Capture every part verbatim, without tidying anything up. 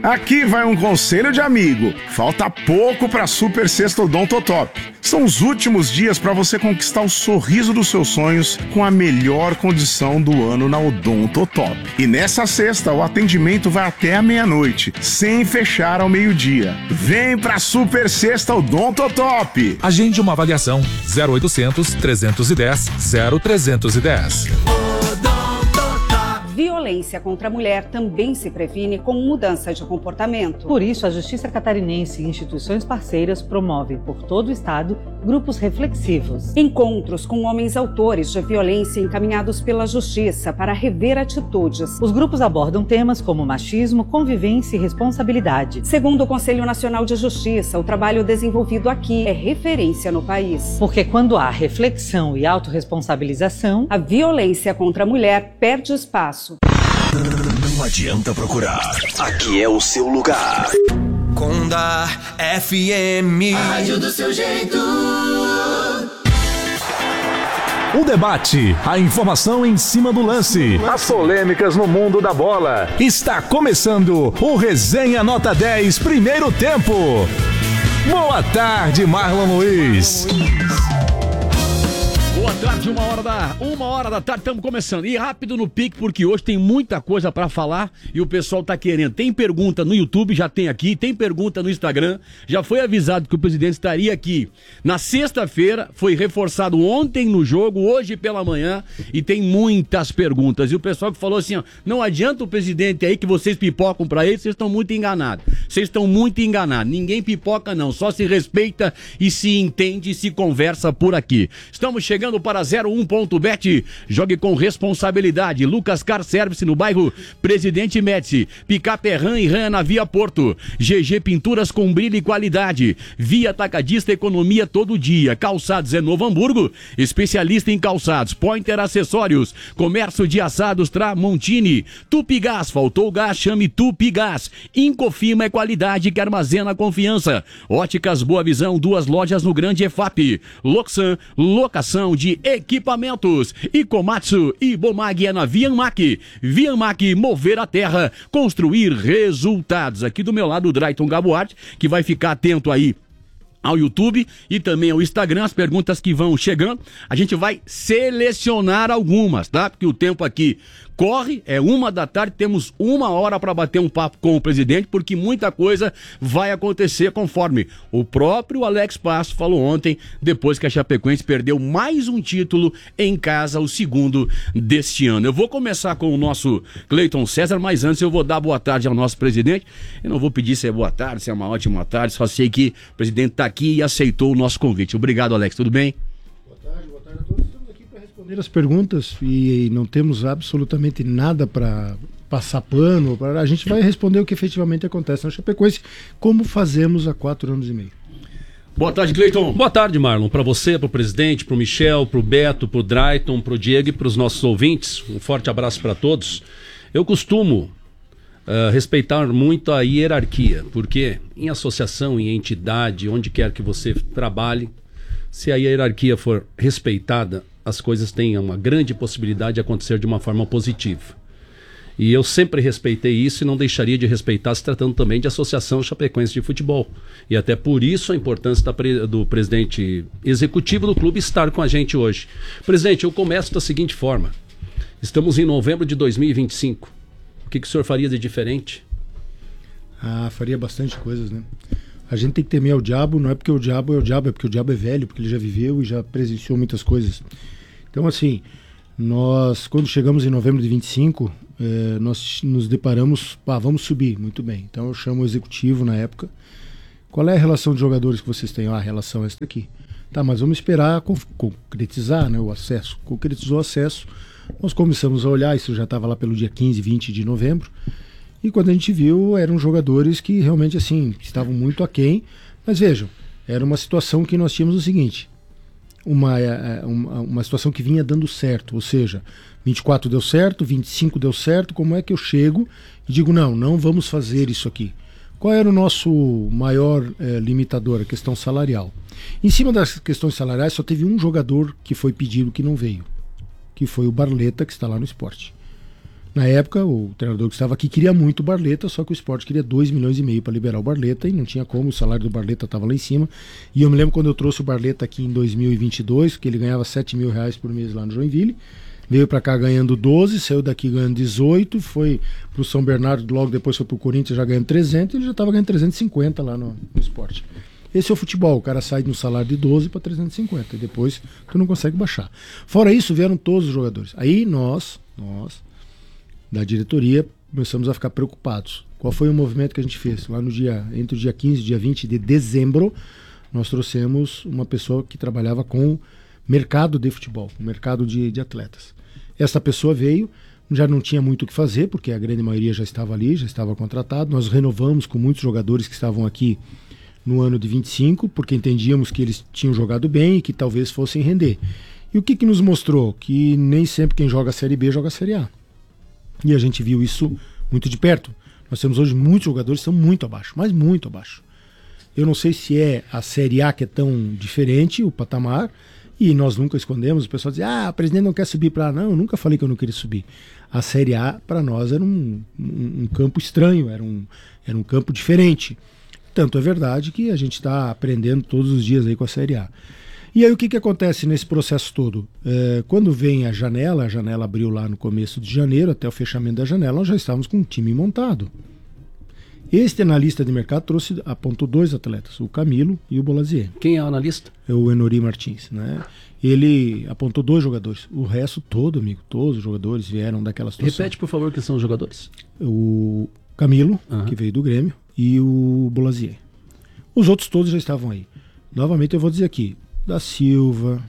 Aqui vai um conselho de amigo. Falta pouco para Super Sexta Odontotop. São os últimos dias para você conquistar o sorriso dos seus sonhos com a melhor condição do ano na Odontotop. E nessa sexta o atendimento vai até a meia-noite, sem fechar ao meio-dia. Vem pra Super Sexta Odontotop. Agende uma avaliação zero oitocentos, trezentos e dez, zero trezentos e dez. Violência contra a mulher também se previne com mudança de comportamento. Por isso, a Justiça Catarinense e instituições parceiras promovem por todo o estado grupos reflexivos. Encontros com homens autores de violência encaminhados pela Justiça para rever atitudes. Os grupos abordam temas como machismo, convivência e responsabilidade. Segundo o Conselho Nacional de Justiça, o trabalho desenvolvido aqui é referência no país. Porque quando há reflexão e autorresponsabilização, a violência contra a mulher perde espaço. Não adianta procurar. Aqui é o seu lugar. Conda F M. A rádio do seu jeito. O debate, a informação em cima do lance, as polêmicas no mundo da bola. Está começando o Resenha Nota dez, primeiro tempo. Boa tarde, Marlon Luiz. Boa tarde, uma hora da, uma hora da tarde, estamos começando. E rápido no pique, porque hoje tem muita coisa pra falar e o pessoal tá querendo. Tem pergunta no YouTube, já tem aqui, tem pergunta no Instagram. Já foi avisado que o presidente estaria aqui na sexta-feira, foi reforçado ontem no jogo, hoje pela manhã, e tem muitas perguntas. E o pessoal que falou assim, ó, não adianta o presidente aí que vocês pipocam pra ele, vocês estão muito enganados. Vocês estão muito enganados. Ninguém pipoca não, só se respeita e se entende e se conversa por aqui. Estamos chegando para zero um ponto bet, jogue com responsabilidade. Lucas Car Service no bairro Presidente Médici, Picape Ram e Ram na Via Porto, G G Pinturas com brilho e qualidade, Via Atacadista Economia todo dia, Calçados é Novo Hamburgo, especialista em calçados, Pointer Acessórios, Comércio de Assados Tramontini, Tupigás, faltou gás, chame Tupigás, Incofima é qualidade que armazena confiança, Óticas Boa Visão, duas lojas no Grande E F A P, Loxan, locação de equipamentos, e Komatsu e Bomag é na Vianmac. Vianmac, mover a terra, construir resultados. Aqui do meu lado o Drayton Gabuarte, que vai ficar atento aí ao YouTube e também ao Instagram, as perguntas que vão chegando. A gente vai selecionar algumas, tá? Porque o tempo aqui corre, é uma da tarde, temos uma hora para bater um papo com o presidente, porque muita coisa vai acontecer conforme o próprio Alex Passo falou ontem, depois que a Chapecoense perdeu mais um título em casa, o segundo deste ano. Eu vou começar com o nosso Cleiton César, mas antes eu vou dar boa tarde ao nosso presidente. Eu não vou pedir se é boa tarde, se é uma ótima tarde, só sei que o presidente está aqui e aceitou o nosso convite. Obrigado, Alex, tudo bem? Boa tarde, boa tarde a todos. Estamos aqui para responder as perguntas e não temos absolutamente nada para passar pano. Pra... A gente vai responder o que efetivamente acontece na Chapecoense, como fazemos há quatro anos e meio. Boa tarde, Cleiton. Boa tarde, Marlon. Para você, para o presidente, para o Michel, para o Beto, para o Drayton, para o Diego e para os nossos ouvintes, um forte abraço para todos. Eu costumo Uh, respeitar muito a hierarquia, porque em associação, em entidade, onde quer que você trabalhe, se a hierarquia for respeitada, as coisas têm uma grande possibilidade de acontecer de uma forma positiva. E eu sempre respeitei isso e não deixaria de respeitar, se tratando também de Associação Chapecoense de Futebol. E até por isso a importância da pre... do presidente executivo do clube estar com a gente hoje. Presidente, eu começo da seguinte forma. Estamos em novembro de dois mil e vinte e cinco. O que, que o senhor faria de diferente? Ah, faria bastante coisas, né? A gente tem que temer o diabo, não é porque o diabo é o diabo, é porque o diabo é velho, porque ele já viveu e já presenciou muitas coisas. Então, assim, nós, quando chegamos em novembro de vinte e cinco, eh, nós nos deparamos, pá, vamos subir, muito bem. Então eu chamo o executivo na época. Qual é a relação de jogadores que vocês têm? Ah, a relação é essa aqui. Tá, mas vamos esperar concretizar, né, o acesso. Concretizou o acesso. Nós começamos a olhar, isso já estava lá pelo dia quinze, vinte de novembro, e quando a gente viu, eram jogadores que realmente assim, estavam muito aquém, mas vejam, era uma situação que nós tínhamos o seguinte, uma, uma, uma situação que vinha dando certo, ou seja, vinte e quatro deu certo, vinte e cinco deu certo, como é que eu chego e digo, não, não vamos fazer isso aqui? Qual era o nosso maior eh, limitador? A questão salarial. Em cima das questões salariais, só teve um jogador que foi pedido que não veio, que foi o Barleta, que está lá no Sport. Na época, o treinador que estava aqui queria muito o Barleta, só que o Sport queria dois milhões e meio para liberar o Barleta e não tinha como, o salário do Barleta estava lá em cima. E eu me lembro quando eu trouxe o Barleta aqui em dois mil e vinte e dois, que ele ganhava sete mil reais por mês lá no Joinville, veio para cá ganhando doze, saiu daqui ganhando dezoito, foi pro São Bernardo, logo depois foi pro Corinthians já ganhando trezentos, e ele já estava ganhando trezentos e cinquenta lá no, no Sport. Esse é o futebol, o cara sai de um salário de doze para trezentos e cinquenta, e depois tu não consegue baixar. Fora isso, vieram todos os jogadores. Aí nós, nós, da diretoria, começamos a ficar preocupados. Qual foi o movimento que a gente fez? Lá no dia, entre o dia quinze e dia vinte de dezembro, nós trouxemos uma pessoa que trabalhava com mercado de futebol, mercado de, de atletas. Essa pessoa veio, já não tinha muito o que fazer, porque a grande maioria já estava ali, já estava contratado. Nós renovamos com muitos jogadores que estavam aqui no ano de vinte e cinco, porque entendíamos que eles tinham jogado bem e que talvez fossem render. E o que, que nos mostrou? Que nem sempre quem joga a Série B joga a Série A. E a gente viu isso muito de perto. Nós temos hoje muitos jogadores que estão muito abaixo, mas muito abaixo. Eu não sei se é a Série A que é tão diferente, o patamar, e nós nunca escondemos. O pessoal diz, ah, o presidente não quer subir para... Não, eu nunca falei que eu não queria subir. A Série A, para nós, era um, um, um campo estranho, era um, era um campo diferente. Tanto é verdade que a gente está aprendendo todos os dias aí com a Série A. E aí o que, que acontece nesse processo todo? É, quando vem a janela, a janela abriu lá no começo de janeiro, até o fechamento da janela, nós já estávamos com um time montado. Este analista de mercado trouxe, apontou dois atletas, o Camilo e o Bolazier. Quem é o analista? É o Enori Martins, né? Ele apontou dois jogadores. O resto todo, amigo, todos os jogadores vieram daquela situação. Repete, por favor, quem são os jogadores. O Camilo, uhum. que veio do Grêmio, e o Bolazier. Os outros todos já estavam aí. Novamente eu vou dizer aqui, da Silva,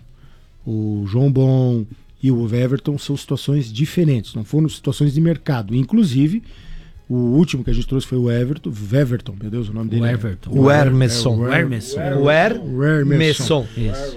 o João Bom e o Everton são situações diferentes, não foram situações de mercado. Inclusive, o último que a gente trouxe foi o Everton, Everton, meu Deus, o nome dele o é... Everton. O Hermeson. O Hermeson. O Hermeson. Isso.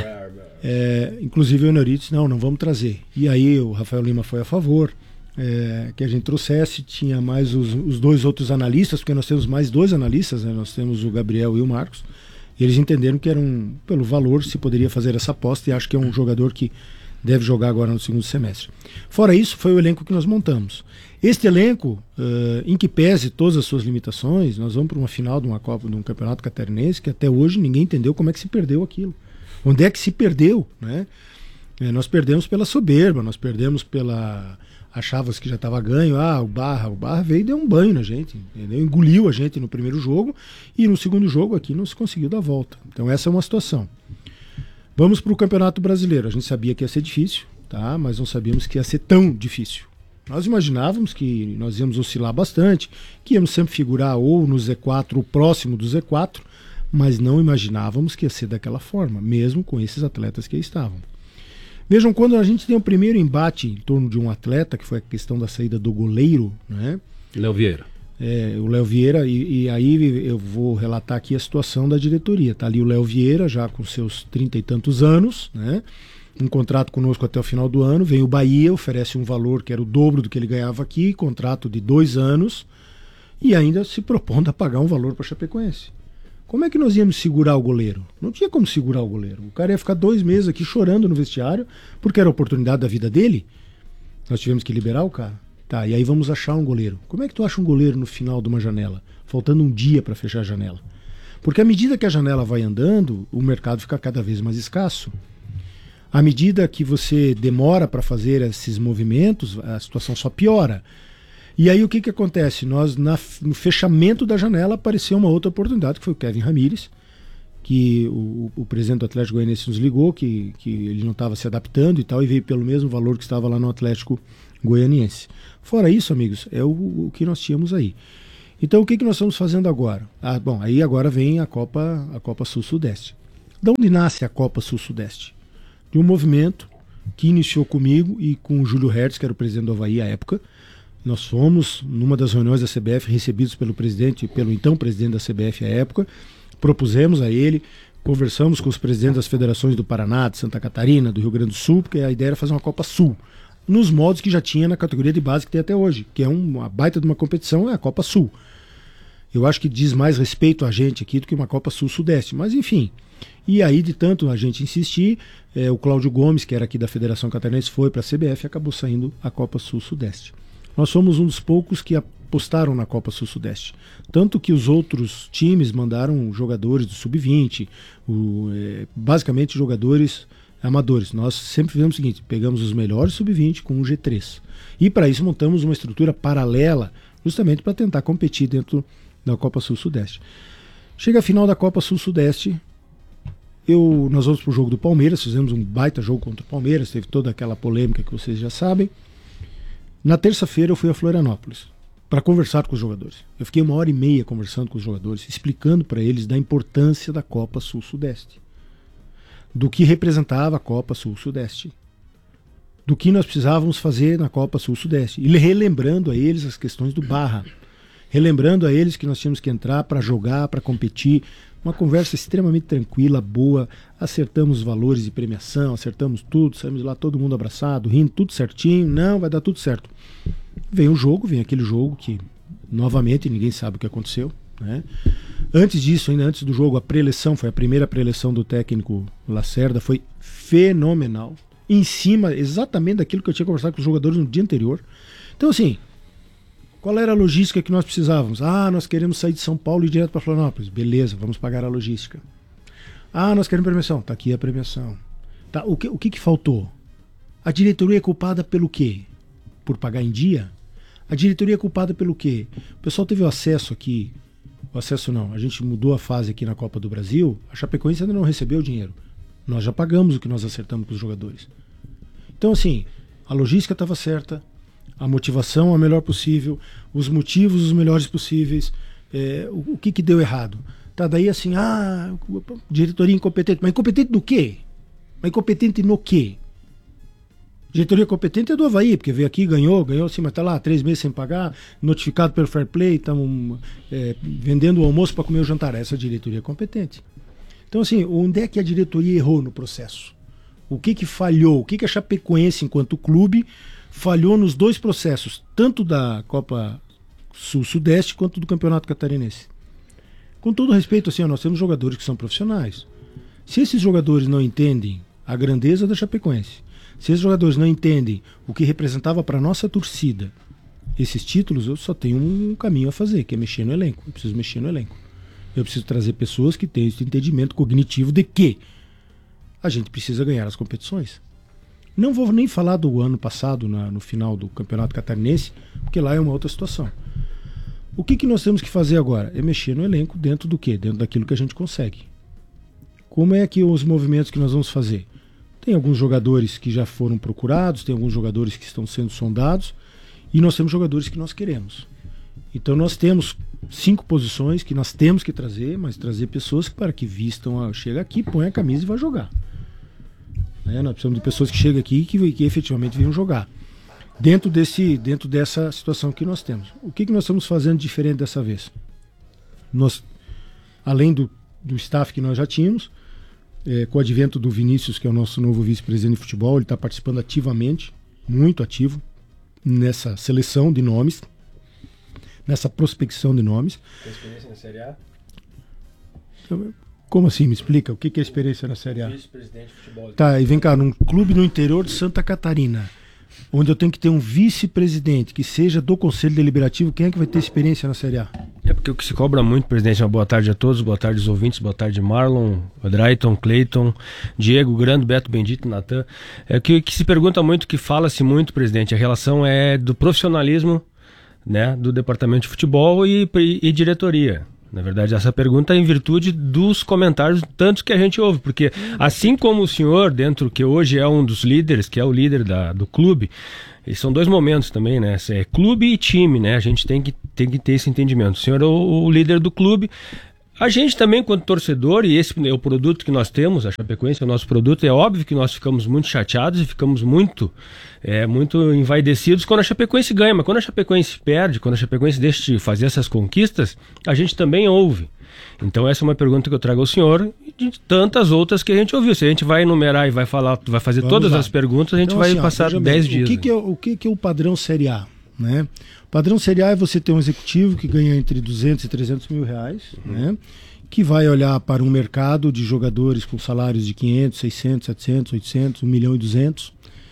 É, inclusive o Enori disse, não, não vamos trazer. E aí o Rafael Lima foi a favor é, que a gente trouxesse, tinha mais os, os dois outros analistas, porque nós temos mais dois analistas, né? Nós temos o Gabriel e o Marcos. E eles entenderam que era um, pelo valor se poderia fazer essa aposta, e acho que é um jogador que deve jogar agora no segundo semestre. Fora isso, foi o elenco que nós montamos. Este elenco, uh, em que pese todas as suas limitações, nós vamos para uma final de uma Copa, de um campeonato catarinense, que até hoje ninguém entendeu como é que se perdeu aquilo. Onde é que se perdeu, né? É, nós perdemos pela soberba, nós perdemos pela... Achava-se que já estava ganho, ah, o Barra, o Barra veio e deu um banho na gente, entendeu? Engoliu a gente no primeiro jogo, e no segundo jogo aqui não se conseguiu dar volta. Então essa é uma situação. Vamos para o Campeonato Brasileiro. A gente sabia que ia ser difícil, tá? Mas não sabíamos que ia ser tão difícil. Nós imaginávamos que nós íamos oscilar bastante, que íamos sempre figurar ou no Z quatro, ou próximo do Z quatro, mas não imaginávamos que ia ser daquela forma, mesmo com esses atletas que aí estavam. Vejam, quando a gente tem o primeiro embate em torno de um atleta, que foi a questão da saída do goleiro, né? Léo Vieira. É, o Léo Vieira, e, e aí eu vou relatar aqui a situação da diretoria. Tá ali o Léo Vieira, já com seus trinta e tantos anos, né? Um contrato conosco até o final do ano. Vem o Bahia, oferece um valor que era o dobro do que ele ganhava aqui, contrato de dois anos, e ainda se propondo a pagar um valor para a Chapecoense. Como é que nós íamos segurar o goleiro? Não tinha como segurar o goleiro. O cara ia ficar dois meses aqui chorando no vestiário, porque era a oportunidade da vida dele. Nós tivemos que liberar o cara. Tá, e aí vamos achar um goleiro. Como é que tu acha um goleiro no final de uma janela? Faltando um dia para fechar a janela. Porque à medida que a janela vai andando, o mercado fica cada vez mais escasso. À medida que você demora para fazer esses movimentos, a situação só piora. E aí o que, que acontece? Nós, na, no fechamento da janela, apareceu uma outra oportunidade, que foi o Kevin Ramírez, que o, o presidente do Atlético Goianiense nos ligou, que, que ele não estava se adaptando e tal, e veio pelo mesmo valor que estava lá no Atlético Goianiense. Fora isso, amigos, é o, o que nós tínhamos aí. Então o que, que nós estamos fazendo agora? Ah, bom, aí agora vem a Copa, a Copa Sul-Sudeste. De onde nasce a Copa Sul-Sudeste? De um movimento que iniciou comigo e com o Júlio Hertz, que era o presidente do Avaí à época. Nós fomos, numa das reuniões da C B F, recebidos pelo presidente, pelo então presidente da C B F à época, propusemos a ele, conversamos com os presidentes das federações do Paraná, de Santa Catarina, do Rio Grande do Sul, porque a ideia era fazer uma Copa Sul, nos modos que já tinha na categoria de base que tem até hoje, que é uma baita de uma competição, é a Copa Sul. Eu acho que diz mais respeito a gente aqui do que uma Copa Sul-Sudeste, mas enfim. E aí, de tanto a gente insistir, é, o Cláudio Gomes, que era aqui da Federação Catarinense, foi para a C B F e acabou saindo a Copa Sul-Sudeste. nós somos um dos poucos que apostaram na Copa Sul-Sudeste. Tanto que os outros times mandaram jogadores do sub vinte, o, é, basicamente jogadores amadores. Nós sempre fizemos o seguinte, pegamos os melhores sub vinte com o G três. E para isso montamos uma estrutura paralela, justamente para tentar competir dentro da Copa Sul-Sudeste. Chega a final da Copa Sul-Sudeste, eu, nós vamos para o jogo do Palmeiras, fizemos um baita jogo contra o Palmeiras, teve toda aquela polêmica que vocês já sabem. Na terça-feira eu fui a Florianópolis para conversar com os jogadores. Eu fiquei uma hora e meia conversando com os jogadores, explicando para eles da importância da Copa Sul-Sudeste, do que representava a Copa Sul-Sudeste, do que nós precisávamos fazer na Copa Sul-Sudeste, e relembrando a eles as questões do Barra, relembrando a eles que nós tínhamos que entrar para jogar, para competir. Uma conversa extremamente tranquila, boa, acertamos os valores de premiação, acertamos tudo, saímos lá todo mundo abraçado, rindo, tudo certinho, não, vai dar tudo certo. Vem o jogo, vem aquele jogo que, novamente, ninguém sabe o que aconteceu, né? Antes disso, ainda antes do jogo, a pré-eleição, foi a primeira pré-eleição do técnico Lacerda, foi fenomenal, em cima exatamente daquilo que eu tinha conversado com os jogadores no dia anterior. Então, assim, qual era a logística que nós precisávamos? Ah, nós queremos sair de São Paulo e ir direto para Florianópolis. Beleza, vamos pagar a logística. Ah, nós queremos premiação. Tá aqui a premiação. Tá, o que, o que que faltou? A diretoria é culpada pelo quê? Por pagar em dia? A diretoria é culpada pelo quê? O pessoal teve o acesso aqui. O acesso não. A gente mudou a fase aqui na Copa do Brasil. A Chapecoense ainda não recebeu o dinheiro. Nós já pagamos o que nós acertamos com os jogadores. Então, assim, a logística estava certa. A motivação a melhor possível, os motivos os melhores possíveis, é, o, o que que deu errado. Tá, daí assim, ah, diretoria incompetente. Mas incompetente do quê? Mas incompetente no quê? Diretoria competente é do Avaí, porque veio aqui, ganhou, ganhou assim, mas tá lá, três meses sem pagar, notificado pelo Fair Play, estamos é, vendendo o almoço para comer o jantar. Essa é a diretoria competente. Então, assim, onde é que a diretoria errou no processo? O que que falhou? O que que a Chapecoense, enquanto clube, falhou nos dois processos, tanto da Copa Sul-Sudeste quanto do Campeonato Catarinense? Com todo respeito, assim, ó, nós temos jogadores que são profissionais. Se esses jogadores não entendem a grandeza da Chapecoense, se esses jogadores não entendem o que representava para a nossa torcida esses títulos, eu só tenho um caminho a fazer, que é mexer no elenco. Eu preciso mexer no elenco. Eu preciso trazer pessoas que tenham esse entendimento cognitivo de que a gente precisa ganhar as competições. Não vou nem falar do ano passado, na, no final do Campeonato Catarinense, porque lá é uma outra situação. O que, que nós temos que fazer agora? É mexer no elenco dentro do quê? Dentro daquilo que a gente consegue. Como é que os movimentos que nós vamos fazer? Tem alguns jogadores que já foram procurados, tem alguns jogadores que estão sendo sondados, e nós temos jogadores que nós queremos. Então nós temos cinco posições que nós temos que trazer, mas trazer pessoas para que vistam, a, chega aqui, põe a camisa e vai jogar. Né? Nós precisamos de pessoas que chegam aqui e que, que efetivamente venham jogar. Dentro, desse, dentro dessa situação que nós temos. O que, que nós estamos fazendo diferente dessa vez? Nós, além do, do staff que nós já tínhamos, é, com o advento do Vinícius, que é o nosso novo vice-presidente de futebol, ele está participando ativamente, muito ativo, nessa seleção de nomes, nessa prospecção de nomes. Tem experiência na Série A? Como assim? Me explica. O que é experiência na Série A? Vice-presidente de futebol. Tá, e vem cá, num clube no interior de Santa Catarina, onde eu tenho que ter um vice-presidente que seja do Conselho Deliberativo, quem é que vai ter experiência na Série A? É porque o que se cobra muito, presidente, uma boa tarde a todos, boa tarde aos ouvintes, boa tarde Marlon, Drayton, Cleiton, Diego, Grande, Beto, Bendito, Natan. É que, que se pergunta muito, que fala-se muito, presidente, a relação é do profissionalismo, né, do departamento de futebol e, e, e diretoria. Na verdade, essa pergunta é em virtude dos comentários tantos que a gente ouve, porque assim como o senhor, dentro que hoje é um dos líderes, que é o líder da, do clube, e são dois momentos também, né? É clube e time, né? A gente tem que, tem que ter esse entendimento. O senhor é o, o líder do clube. A gente também, quanto torcedor, e esse é o produto que nós temos, a Chapecoense é o nosso produto, é óbvio que nós ficamos muito chateados e ficamos muito, é, muito envaidecidos quando a Chapecoense ganha, mas quando a Chapecoense perde, quando a Chapecoense deixa de fazer essas conquistas, a gente também ouve. Então essa é uma pergunta que eu trago ao senhor e de tantas outras que a gente ouviu. Se a gente vai enumerar e vai falar, vai fazer Vamos todas lá. as perguntas, a gente então, vai assim, passar dez dias. O que, que, é, o que, que é o padrão Série A? Né? O padrão Série A é você ter um executivo que ganha entre duzentos e trezentos mil reais, uhum. né? Que vai olhar para um mercado de jogadores com salários de quinhentos, seiscentos, setecentos, oitocentos, um milhão e duzentos,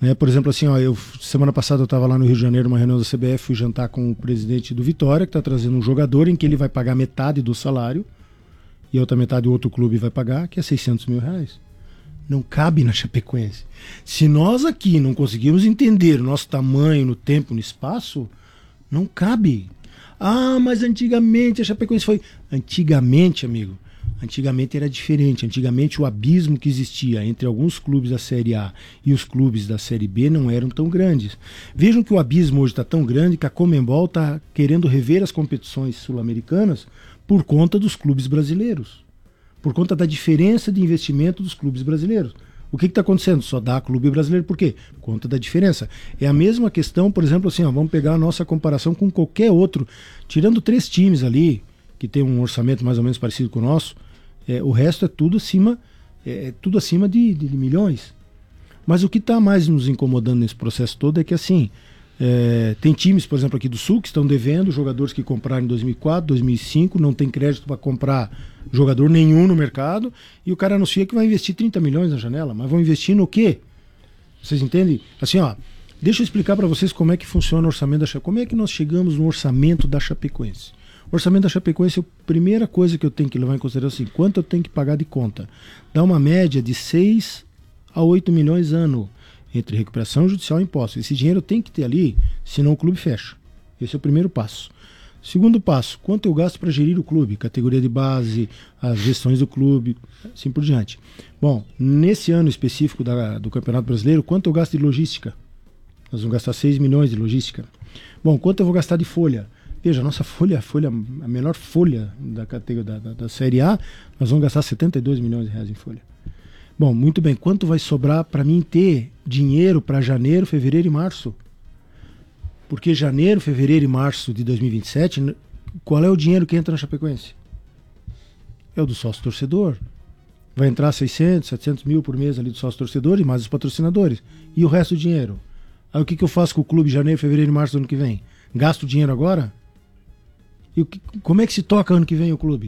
Né? Por exemplo, assim, ó, eu, semana passada eu estava lá no Rio de Janeiro, numa reunião da C B F, fui jantar com o presidente do Vitória, que está trazendo um jogador em que ele vai pagar metade do salário e a outra metade o outro clube vai pagar, que é seiscentos mil reais. Não cabe na Chapecoense. Se nós aqui não conseguimos entender o nosso tamanho no tempo, no espaço, não cabe. Ah, mas antigamente a Chapecoense foi... Antigamente, amigo, antigamente era diferente. Antigamente o abismo que existia entre alguns clubes da Série A e os clubes da Série B não eram tão grandes. Vejam que o abismo hoje está tão grande que a Conmebol está querendo rever as competições sul-americanas por conta dos clubes brasileiros. Por conta da diferença de investimento dos clubes brasileiros. O que está acontecendo? Só dá clube brasileiro por quê? Por conta da diferença. É a mesma questão, por exemplo, assim, ó, vamos pegar a nossa comparação com qualquer outro, tirando três times ali, que tem um orçamento mais ou menos parecido com o nosso, é, o resto é tudo acima, é, é tudo acima de, de, de milhões. Mas o que está mais nos incomodando nesse processo todo é que, assim, é, tem times, por exemplo, aqui do Sul, que estão devendo, jogadores que compraram em dois mil e quatro, dois mil e cinco, não tem crédito para comprar jogador nenhum no mercado, e o cara anuncia que vai investir trinta milhões na janela, mas vão investir no quê? Vocês entendem? Assim, ó, deixa eu explicar para vocês como é que funciona o orçamento da Chapecoense. Como é que nós chegamos no orçamento da Chapecoense? O orçamento da Chapecoense, a primeira coisa que eu tenho que levar em consideração é assim, quanto eu tenho que pagar de conta? Dá uma média de seis a oito milhões ano, entre recuperação judicial e impostos. Esse dinheiro tem que ter ali, senão o clube fecha. Esse é o primeiro passo. Segundo passo, quanto eu gasto para gerir o clube? Categoria de base, as gestões do clube, assim por diante. Bom, nesse ano específico da, do Campeonato Brasileiro, quanto eu gasto de logística? Nós vamos gastar seis milhões de logística. Bom, quanto eu vou gastar de folha? Veja, a nossa folha, a, folha, a menor folha da, categoria, da, da, da Série A, nós vamos gastar setenta e dois milhões de reais em folha. Bom, muito bem, quanto vai sobrar para mim ter dinheiro para janeiro, fevereiro e março? Porque janeiro, fevereiro e março de dois mil e vinte e sete, qual é o dinheiro que entra na Chapecoense? É o do sócio torcedor. Vai entrar seiscentos, setecentos mil por mês ali do sócio torcedor e mais os patrocinadores. E o resto do dinheiro? Aí o que, que eu faço com o clube janeiro, fevereiro e março do ano que vem? Gasto o dinheiro agora? E o que, como é que se toca ano que vem o clube?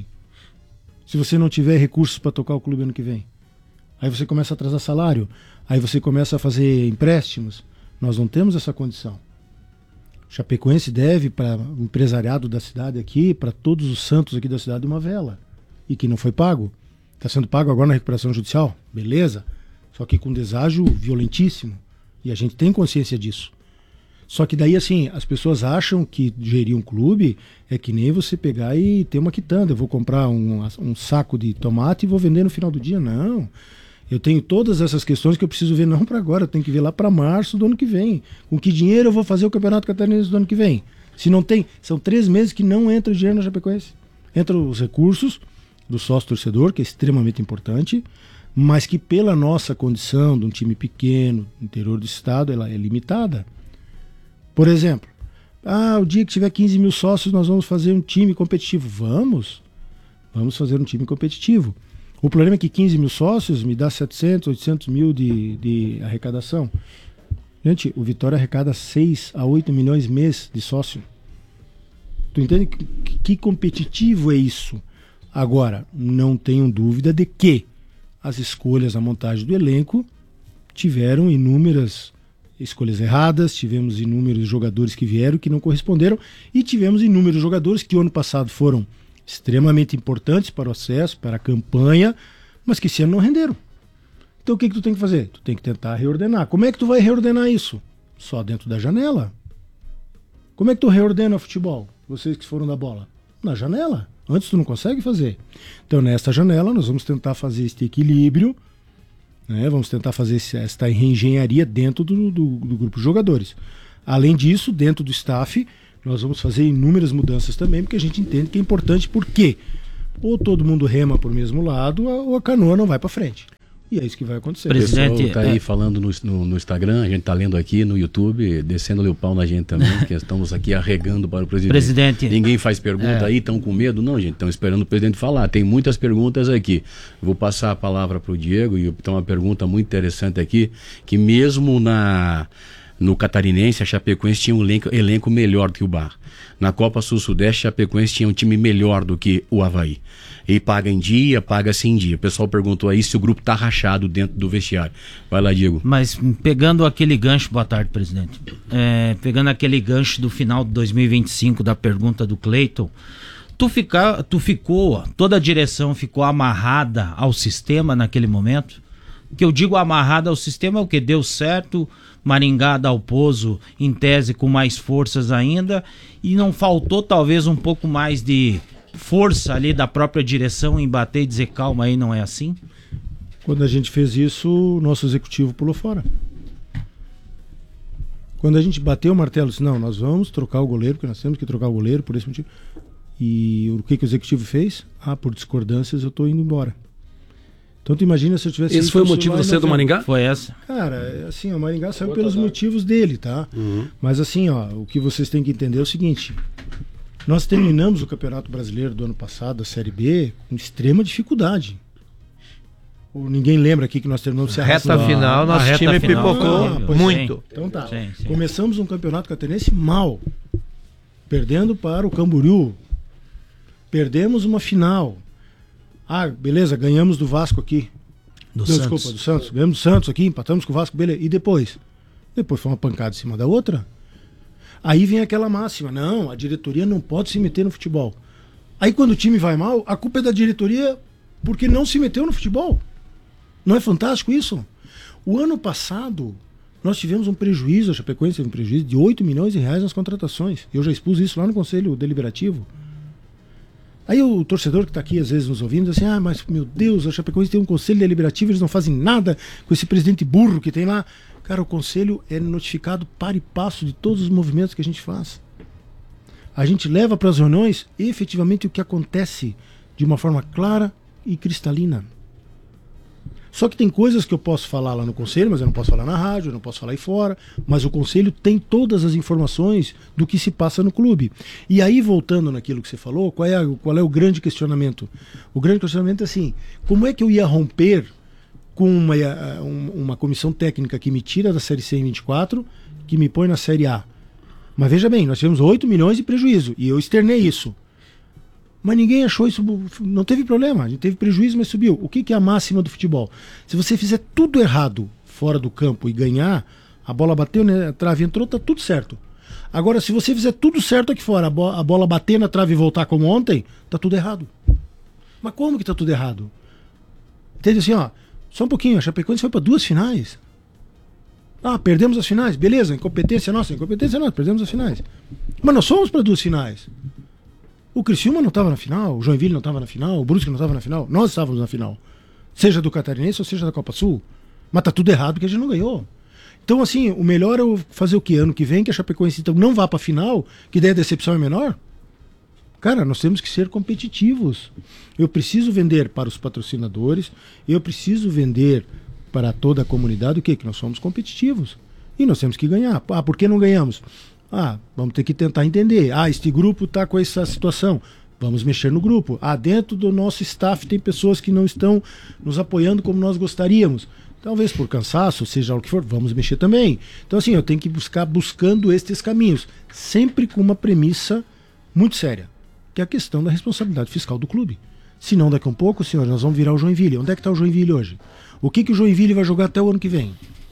Se você não tiver recursos para tocar o clube ano que vem. Aí você começa a atrasar salário. Aí você começa a fazer empréstimos. Nós não temos essa condição. Chapecoense deve para o empresariado da cidade aqui, para todos os santos aqui da cidade, uma vela. E que não foi pago. Está sendo pago agora na recuperação judicial. Beleza. Só que com deságio violentíssimo. E a gente tem consciência disso. Só que daí, assim, as pessoas acham que gerir um clube é que nem você pegar e ter uma quitanda. Eu vou comprar um, um saco de tomate e vou vender no final do dia. Não. Eu tenho todas essas questões que eu preciso ver não para agora, eu tenho que ver lá para março do ano que vem. Com que dinheiro eu vou fazer o Campeonato Catarinense do ano que vem? Se não tem, são três meses que não entra dinheiro na Chapecoense. Entram os recursos do sócio-torcedor, que é extremamente importante, mas que pela nossa condição de um time pequeno, interior do estado, ela é limitada. Por exemplo, ah, o dia que tiver quinze mil sócios nós vamos fazer um time competitivo. Vamos, vamos fazer um time competitivo. O problema é que quinze mil sócios me dá setecentos, oitocentos mil de, de arrecadação. Gente, o Vitória arrecada seis a oito milhões mês de sócio. Tu entende que, que competitivo é isso? Agora, não tenho dúvida de que as escolhas, a montagem do elenco tiveram inúmeras escolhas erradas, tivemos inúmeros jogadores que vieram que não corresponderam e tivemos inúmeros jogadores que o ano passado foram extremamente importantes para o acesso, para a campanha, mas que esse ano não renderam. Então o que, que tu tem que fazer? Tu tem que tentar reordenar. Como é que tu vai reordenar isso? Só dentro da janela. Como é que tu reordena o futebol? Vocês que foram da bola? Na janela. Antes tu não consegue fazer. Então nessa janela nós vamos tentar fazer este equilíbrio, né? Vamos tentar fazer esta reengenharia dentro do, do, do grupo de jogadores. Além disso, dentro do staff, nós vamos fazer inúmeras mudanças também, porque a gente entende que é importante, porque ou todo mundo rema para o mesmo lado, ou a canoa não vai para frente. E é isso que vai acontecer. O pessoal está aí é... falando no, no, no Instagram, a gente está lendo aqui no YouTube, descendo o pau na gente também, que estamos aqui arregando para o presidente. Presidente. Ninguém faz pergunta é. aí, estão com medo? Não, gente, estão esperando o presidente falar. Tem muitas perguntas aqui. Vou passar a palavra para o Diego, e tem uma pergunta muito interessante aqui, que mesmo na... No Catarinense, a Chapecoense tinha um elenco, elenco melhor do que o Barra. Na Copa Sul-Sudeste, a Chapecoense tinha um time melhor do que o Avaí. E paga em dia, paga-se em dia. O pessoal perguntou aí se o grupo tá rachado dentro do vestiário. Vai lá, Diego. Mas pegando aquele gancho, boa tarde, presidente. É, pegando aquele gancho do final de dois mil e vinte e cinco da pergunta do Cleiton, tu, fica, tu ficou, toda a direção ficou amarrada ao sistema naquele momento? Que eu digo amarrada ao sistema é o que deu certo, Maringá dá o Pozo em tese com mais forças ainda, e não faltou talvez um pouco mais de força ali da própria direção em bater e dizer calma aí, não é assim? Quando a gente fez isso, o nosso executivo pulou fora. Quando a gente bateu o martelo, disse, não, nós vamos trocar o goleiro, porque nós temos que trocar o goleiro por esse motivo. E o que, que o executivo fez? Ah, por discordâncias eu estou indo embora. Então tu imagina se eu tivesse... Esse foi o motivo de ser do Maringá? Foi essa? Cara, assim, o Maringá saiu pelos motivos dele, tá? Uhum. Mas assim, ó, o que vocês têm que entender é o seguinte, nós terminamos o Campeonato Brasileiro do ano passado, a Série B, com extrema dificuldade. Ou ninguém lembra aqui que nós terminamos... A reta final, nosso reta time final, pipocou ah, muito. Sim. Então tá, sim, sim. Começamos um Campeonato Catarinense mal, perdendo para o Camboriú, perdemos uma final... Ah, beleza, ganhamos do Vasco aqui. Do Não, Santos. Desculpa, do Santos. Ganhamos do Santos aqui, empatamos com o Vasco, beleza. E depois? Depois foi uma pancada em cima da outra. Aí vem aquela máxima, não, a diretoria não pode se meter no futebol. Aí quando o time vai mal, a culpa é da diretoria porque não se meteu no futebol. Não é fantástico isso? O ano passado, nós tivemos um prejuízo, a Chapecoense teve um prejuízo de oito milhões de reais nas contratações. Eu já expus isso lá no Conselho Deliberativo. Aí o torcedor que está aqui às vezes nos ouvindo diz assim, ah, mas meu Deus, a Chapecoense tem um conselho deliberativo, eles não fazem nada com esse presidente burro que tem lá. Cara, o conselho é notificado para e passo de todos os movimentos que a gente faz. A gente leva para as reuniões efetivamente o que acontece de uma forma clara e cristalina. Só que tem coisas que eu posso falar lá no conselho, mas eu não posso falar na rádio, eu não posso falar aí fora, mas o conselho tem todas as informações do que se passa no clube. E aí, voltando naquilo que você falou, qual é, a, qual é o grande questionamento? O grande questionamento é assim, como é que eu ia romper com uma, uma comissão técnica que me tira da Série C em vinte e quatro, que me põe na Série A? Mas veja bem, nós tivemos oito milhões de prejuízo, e eu externei isso. Mas ninguém achou isso, não teve problema, a gente teve prejuízo, mas subiu. O que, que é a máxima do futebol? Se você fizer tudo errado fora do campo e ganhar, a bola bateu, né, a trave entrou, tá tudo certo. Agora, se você fizer tudo certo aqui fora, a, bo a bola bater na trave e voltar como ontem, tá tudo errado. Mas como que tá tudo errado? Entende assim, ó, só um pouquinho, a Chapecoense foi para duas finais. Ah, perdemos as finais, beleza, incompetência nossa, incompetência nossa, perdemos as finais. Mas nós fomos para duas finais. O Criciúma não estava na final, o Joinville não estava na final, o Brusque não estava na final, nós estávamos na final. Seja do Catarinense ou seja da Copa Sul. Mas tá tudo errado porque a gente não ganhou. Então, assim, o melhor é fazer o que? Ano que vem, que a Chapecoense então não vá para a final, que daí a decepção é menor? Cara, nós temos que ser competitivos. Eu preciso vender para os patrocinadores, eu preciso vender para toda a comunidade o quê? Que nós somos competitivos. E nós temos que ganhar. Ah, por que não ganhamos? Ah, vamos ter que tentar entender. Ah, este grupo está com essa situação. Vamos mexer no grupo. Ah, dentro do nosso staff tem pessoas que não estão nos apoiando como nós gostaríamos. Talvez por cansaço, seja o que for, vamos mexer também. Então, assim, eu tenho que buscar buscando estes caminhos. Sempre com uma premissa muito séria, que é a questão da responsabilidade fiscal do clube. Senão, daqui a um pouco, senhores, nós vamos virar o Joinville. Onde é que está o Joinville hoje? O que, que o Joinville vai jogar até o ano que vem?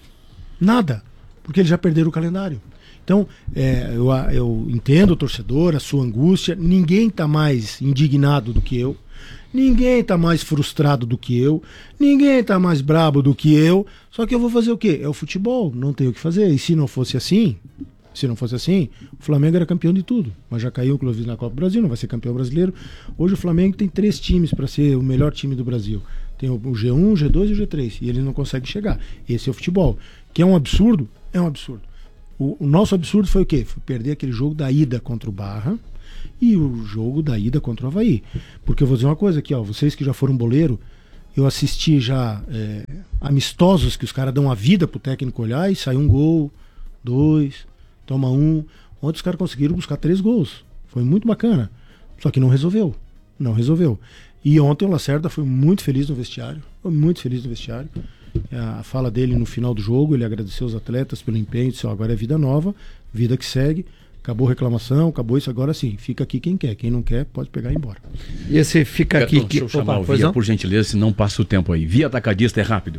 Nada, porque eles já perderam o calendário. Então, é, eu, eu entendo o torcedor, a sua angústia, ninguém está mais indignado do que eu, ninguém está mais frustrado do que eu, ninguém está mais brabo do que eu, só que eu vou fazer o quê? É o futebol, não tem o que fazer, e se não fosse assim, se não fosse assim, o Flamengo era campeão de tudo, mas já caiu inclusive na Copa do Brasil, não vai ser campeão brasileiro. Hoje o Flamengo tem três times para ser o melhor time do Brasil, tem o G um, o G dois e o G três, e eles não conseguem chegar. Esse é o futebol, que é um absurdo, é um absurdo. O, o nosso absurdo foi o quê? Foi perder aquele jogo da ida contra o Barra e o jogo da ida contra o Avaí. Porque eu vou dizer uma coisa aqui, ó, vocês que já foram boleiro, eu assisti já é, amistosos que os caras dão a vida pro técnico olhar e sai um gol, dois, toma um. Ontem os caras conseguiram buscar três gols. Foi muito bacana. Só que não resolveu. Não resolveu. E ontem o Lacerda foi muito feliz no vestiário. Foi muito feliz no vestiário. a fala dele no final do jogo, ele agradeceu os atletas pelo empenho, disse, ó, agora é vida nova, vida que segue, acabou reclamação, acabou isso, agora sim, fica aqui quem quer, quem não quer pode pegar e ir embora. E esse fica aqui... Deixa eu chamar o Via, por gentileza, senão passa o tempo aí. Via Atacadista é rápido.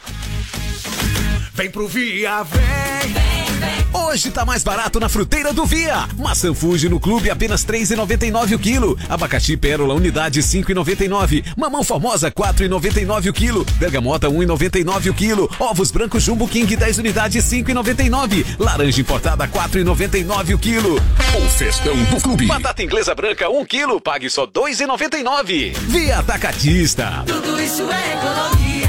Vem pro Via, vem, vem, vem. Hoje tá mais barato na fruteira do Via. Maçã Fuji no clube apenas três reais e noventa e nove o quilo. Abacaxi Pérola unidade cinco reais e noventa e nove. Mamão Formosa quatro reais e noventa e nove o quilo. Bergamota um real e noventa e nove o quilo. Ovos brancos Jumbo King dez unidades cinco reais e noventa e nove. Laranja importada quatro reais e noventa e nove o quilo. O festão do clube. Batata inglesa branca um quilo, pague só dois reais e noventa e nove. Via Atacadista. Tudo isso é economia.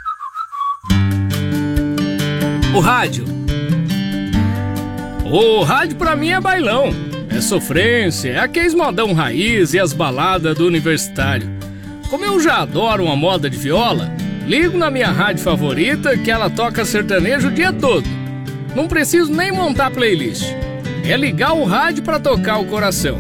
O rádio. O rádio pra mim é bailão. É sofrência, é aqueles modão raiz e as baladas do universitário. Como eu já adoro uma moda de viola, ligo na minha rádio favorita que ela toca sertanejo o dia todo. Não preciso nem montar playlist. É ligar o rádio pra tocar o coração.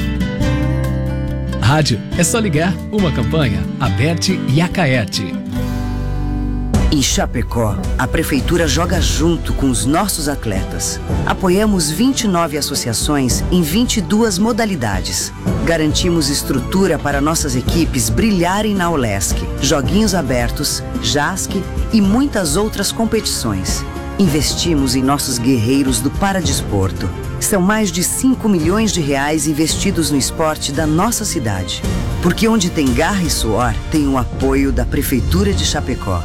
Rádio, é só ligar. Uma campanha, Aberte e Acaerte. Em Chapecó, a Prefeitura joga junto com os nossos atletas. Apoiamos vinte e nove associações em vinte e duas modalidades. Garantimos estrutura para nossas equipes brilharem na Olesc, Joguinhos Abertos, JASC e muitas outras competições. Investimos em nossos guerreiros do Paradesporto. São mais de cinco milhões de reais investidos no esporte da nossa cidade. Porque onde tem garra e suor, tem o apoio da Prefeitura de Chapecó.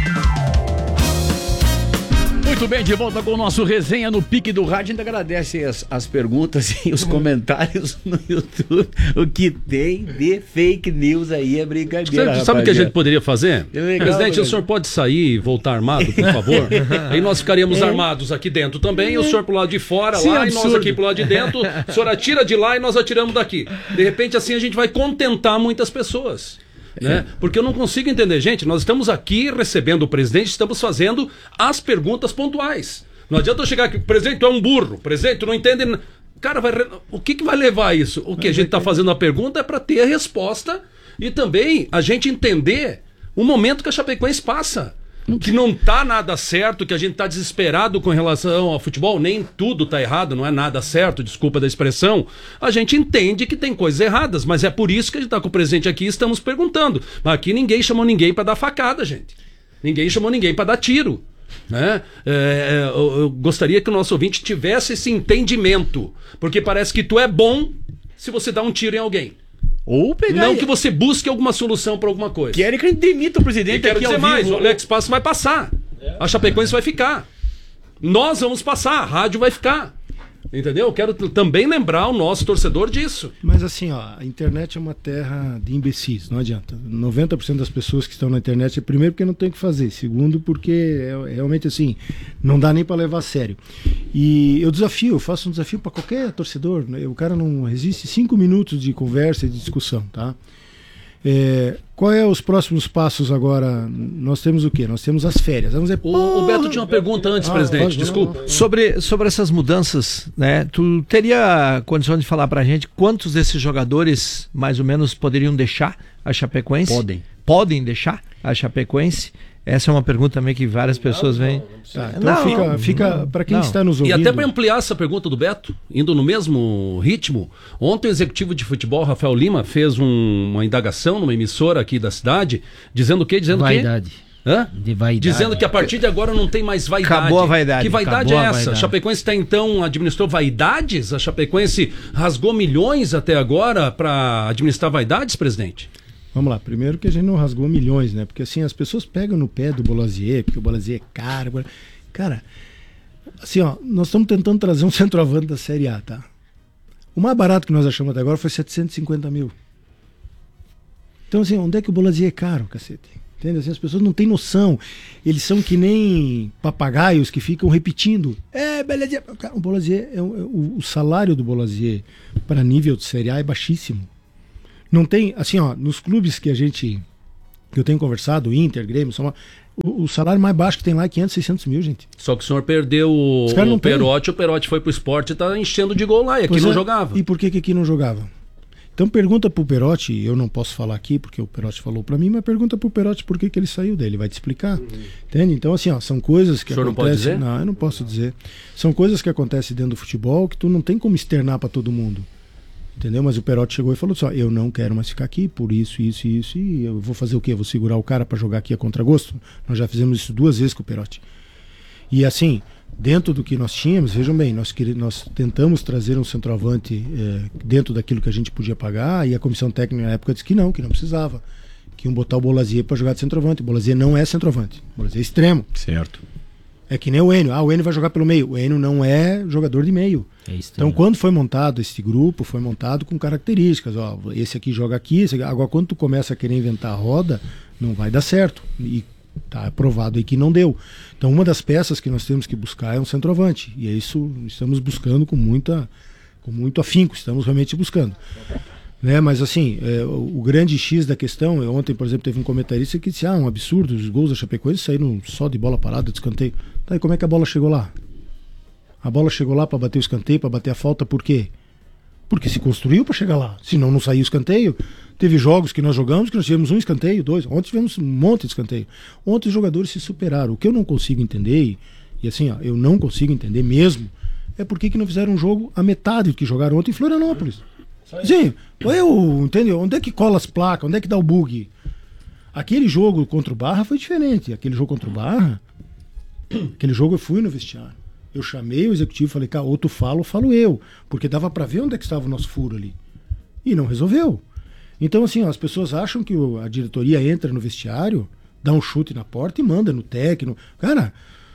Muito bem, de volta com o nosso resenha no Pique do Rádio. Ainda agradece as, as perguntas e os comentários no YouTube. O que tem de fake news aí é brincadeira. Sabe, sabe o que a gente poderia fazer? É legal, Presidente, né? O senhor pode sair e voltar armado, por favor? Aí nós ficaríamos É. armados aqui dentro também, e o senhor pro lado de fora Sim, lá, e nós absurdo. aqui pro lado de dentro. O senhor atira de lá e nós atiramos daqui. De repente, assim, a gente vai contentar muitas pessoas. Né? Porque eu não consigo entender, gente, nós estamos aqui recebendo o presidente, estamos fazendo as perguntas pontuais. Não adianta eu chegar aqui, presidente, tu é um burro, presidente, tu não entende. n- Cara, vai, re- o que, que vai levar a isso? O que a gente está fazendo a pergunta é para ter a resposta e também a gente entender o momento que a Chapecoense passa. Que não tá nada certo, que a gente tá desesperado com relação ao futebol, nem tudo tá errado, não é nada certo, desculpa da expressão. A gente entende que tem coisas erradas, mas é por isso que a gente tá com o presidente aqui e estamos perguntando. Mas aqui ninguém chamou ninguém para dar facada, gente. Ninguém chamou ninguém para dar tiro. Né? É, eu, eu gostaria que o nosso ouvinte tivesse esse entendimento, porque parece que tu é bom se você dá um tiro em alguém. Ou pegar. Não que você busque alguma solução para alguma coisa. Querem que a gente demita o presidente E quero aqui dizer ao mais, vivo. o Alex Passo vai passar. A Chapecoense vai ficar. Nós vamos passar, a rádio vai ficar. Entendeu? Eu quero t- também lembrar o nosso torcedor disso. Mas assim, ó, a internet é uma terra de imbecis, não adianta. noventa por cento das pessoas que estão na internet, primeiro porque não tem o que fazer, segundo porque é, realmente assim, não dá nem para levar a sério. E eu desafio, eu faço um desafio para qualquer torcedor, né? O cara não resiste cinco minutos de conversa e de discussão, tá? É, qual é os próximos passos agora? Nós temos o quê? Nós temos as férias. Vamos dizer, O, o Beto tinha uma pergunta antes, Ah, presidente, pode- desculpa. Sobre, sobre essas mudanças, né? Tu teria condição de falar pra gente quantos desses jogadores mais ou menos poderiam deixar a Chapecoense? Podem. Podem deixar a Chapecoense? Essa é uma pergunta também que várias pessoas vêm. Tá, então fica, fica para quem não. está nos E ouvindo. até para ampliar essa pergunta do Beto, indo no mesmo ritmo, ontem o executivo de futebol, Rafael Lima, fez um- uma indagação numa emissora aqui da cidade, dizendo o quê? Dizendo Vaidade. que... Hã? De vaidade. Dizendo que a partir de agora não tem mais vaidade. Acabou a vaidade. Que vaidade Acabou é a essa? vaidade. A Chapecoense tá, então administrou vaidades? A Chapecoense rasgou milhões até agora para administrar vaidades, presidente? Vamos lá, primeiro que a gente não rasgou milhões, né? Porque assim, as pessoas pegam no pé do Bolasier, porque o Bolasier é caro. Cara, assim, ó, nós estamos tentando trazer um centroavante da Série A, tá? O mais barato que nós achamos até agora foi setecentos e cinquenta mil. Então, assim, onde é que o Bolasier é caro, cacete? Entende? Assim, as pessoas não têm noção. Eles são que nem papagaios que ficam repetindo. É, Bolasier. Cara, o Bolasier, é, um- é o, o salário do Bolasier para nível de Série A é baixíssimo. Não tem, assim, ó, nos clubes que a gente, que eu tenho conversado, Inter, Grêmio, São Paulo, o, o salário mais baixo que tem lá é quinhentos, seiscentos mil, gente. Só que o senhor perdeu o, Os caras não o têm. Perotti, o Perotti foi pro esporte e tá enchendo de gol lá, e aqui Pois não é, jogava. E por que que aqui não jogava? Então pergunta pro Perotti, eu não posso falar aqui porque o Perotti falou para mim, mas pergunta pro Perotti por que, que ele saiu dele, vai te explicar. Uhum. Entende? Então assim, ó, são coisas que o senhor acontecem... não pode dizer? Não, eu não posso dizer. São coisas que acontecem dentro do futebol que tu não tem como externar para todo mundo. Entendeu? Mas o Perotti chegou e falou assim, ó, eu não quero mais ficar aqui por isso, isso e isso, e eu vou fazer o quê? Vou segurar o cara para jogar aqui a contragosto? Nós já fizemos isso duas vezes com o Perotti. E assim, dentro do que nós tínhamos, vejam bem, nós, nós tentamos trazer um centroavante é, dentro daquilo que a gente podia pagar, e a comissão técnica na época disse que não, que não precisava, que iam botar o Bolazier para jogar de centroavante. O Bolazier não é centroavante, o Bolazier é extremo. Certo. É que nem o Enio. Ah, o Enio vai jogar pelo meio. O Enio não é jogador de meio. É então, quando foi montado esse grupo, foi montado com características. Ó, esse aqui joga aqui, esse aqui... Agora, quando tu começa a querer inventar a roda, não vai dar certo. E tá provado aí que não deu. Então, uma das peças que nós temos que buscar é um centroavante. E é isso estamos buscando com, muita, com muito afinco. Estamos realmente buscando. Né? Mas assim, é, o, o grande X da questão, é, ontem, por exemplo, teve um comentarista que disse, ah, um absurdo, os gols da Chapecoense saíram só de bola parada, de escanteio. Tá, e como é que a bola chegou lá? A bola chegou lá para bater o escanteio, para bater a falta, por quê? Porque se construiu para chegar lá, senão não saiu o escanteio. Teve jogos que nós jogamos que nós tivemos um escanteio, dois, ontem tivemos um monte de escanteio. Ontem os jogadores se superaram. O que eu não consigo entender, e, e assim, ó, eu não consigo entender mesmo, é por que que não fizeram um jogo a metade do que jogaram ontem em Florianópolis. Sim, eu, entendeu? Onde é que cola as placas? Onde é que dá o bug? Aquele jogo contra o Barra foi diferente. Aquele jogo contra o Barra, aquele jogo eu fui no vestiário. Eu chamei o executivo e falei, cara, ou tu fala ou falo eu. Porque dava pra ver onde é que estava o nosso furo ali. E não resolveu. Então, assim, ó, as pessoas acham que o, a diretoria entra no vestiário, dá um chute na porta e manda no técnico. Cara,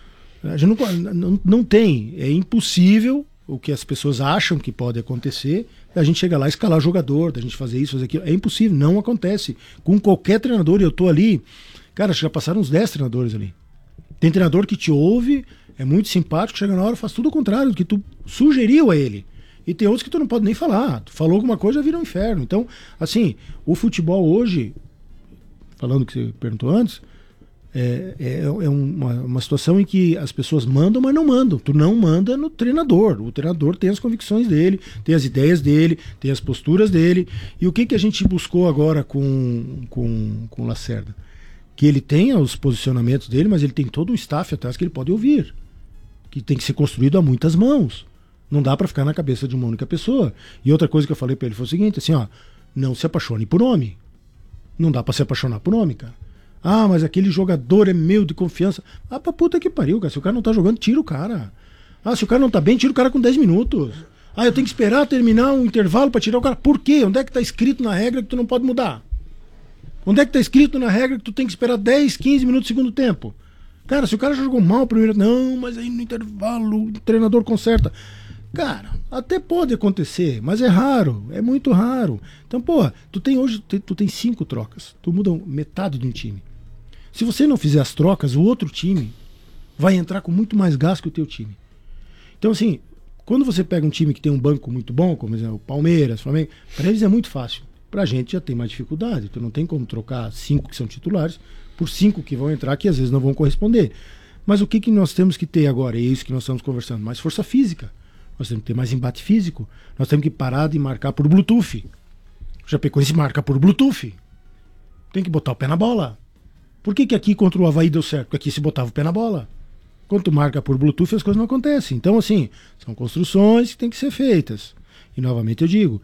a gente não, não, não tem. É impossível o que as pessoas acham que pode acontecer, a gente chega lá, escalar jogador, da gente fazer isso, fazer aquilo. É impossível, não acontece. Com qualquer treinador, eu tô ali, cara, já passaram uns dez treinadores ali. Tem treinador que te ouve, é muito simpático, chega na hora, faz tudo o contrário do que tu sugeriu a ele. E tem outros que tu não pode nem falar. Tu falou alguma coisa, já vira um inferno. Então, assim, o futebol hoje, falando o que você perguntou antes, É, é, é uma, uma situação em que as pessoas mandam, mas não mandam. Tu não manda no treinador. O treinador tem as convicções dele, tem as ideias dele, tem as posturas dele. E o que, que a gente buscou agora com, com, com o Lacerda? Que ele tenha os posicionamentos dele, mas ele tem todo um staff atrás que ele pode ouvir. Que tem que ser construído a muitas mãos. Não dá para ficar na cabeça de uma única pessoa. E outra coisa que eu falei para ele foi o seguinte, assim, ó, não se apaixone por homem. Não dá para se apaixonar por homem, cara. Ah, mas aquele jogador é meu, de confiança. Ah, pra puta que pariu, cara. Se o cara não tá jogando, tira o cara. Ah, se o cara não tá bem, tira o cara com dez minutos. Ah, eu tenho que esperar terminar um intervalo pra tirar o cara. Por quê? Onde é que tá escrito na regra que tu não pode mudar? Onde é que tá escrito na regra que tu tem que esperar dez, quinze minutos do segundo tempo? Cara, se o cara já jogou mal primeiro... Não, mas aí no intervalo o treinador conserta. Cara, até pode acontecer, mas é raro, é muito raro. Então, pô, tu tem hoje, tu tem cinco trocas. Tu muda metade de um time. Se você não fizer as trocas, o outro time vai entrar com muito mais gasto que o teu time. Então, assim, quando você pega um time que tem um banco muito bom, como exemplo, o Palmeiras, Flamengo, para eles é muito fácil. Pra gente já tem mais dificuldade. Tu não tem como trocar cinco que são titulares por cinco que vão entrar que às vezes não vão corresponder. Mas o que, que nós temos que ter agora? É isso que nós estamos conversando. Mais força física. Nós temos que ter mais embate físico. Nós temos que parar de marcar por Bluetooth. O Chapecoense marca por Bluetooth. Tem que botar o pé na bola. Por que, que aqui contra o Avaí deu certo? Porque aqui se botava o pé na bola. Quando tu marca por Bluetooth, as coisas não acontecem. Então, assim, são construções que têm que ser feitas. E, novamente, eu digo,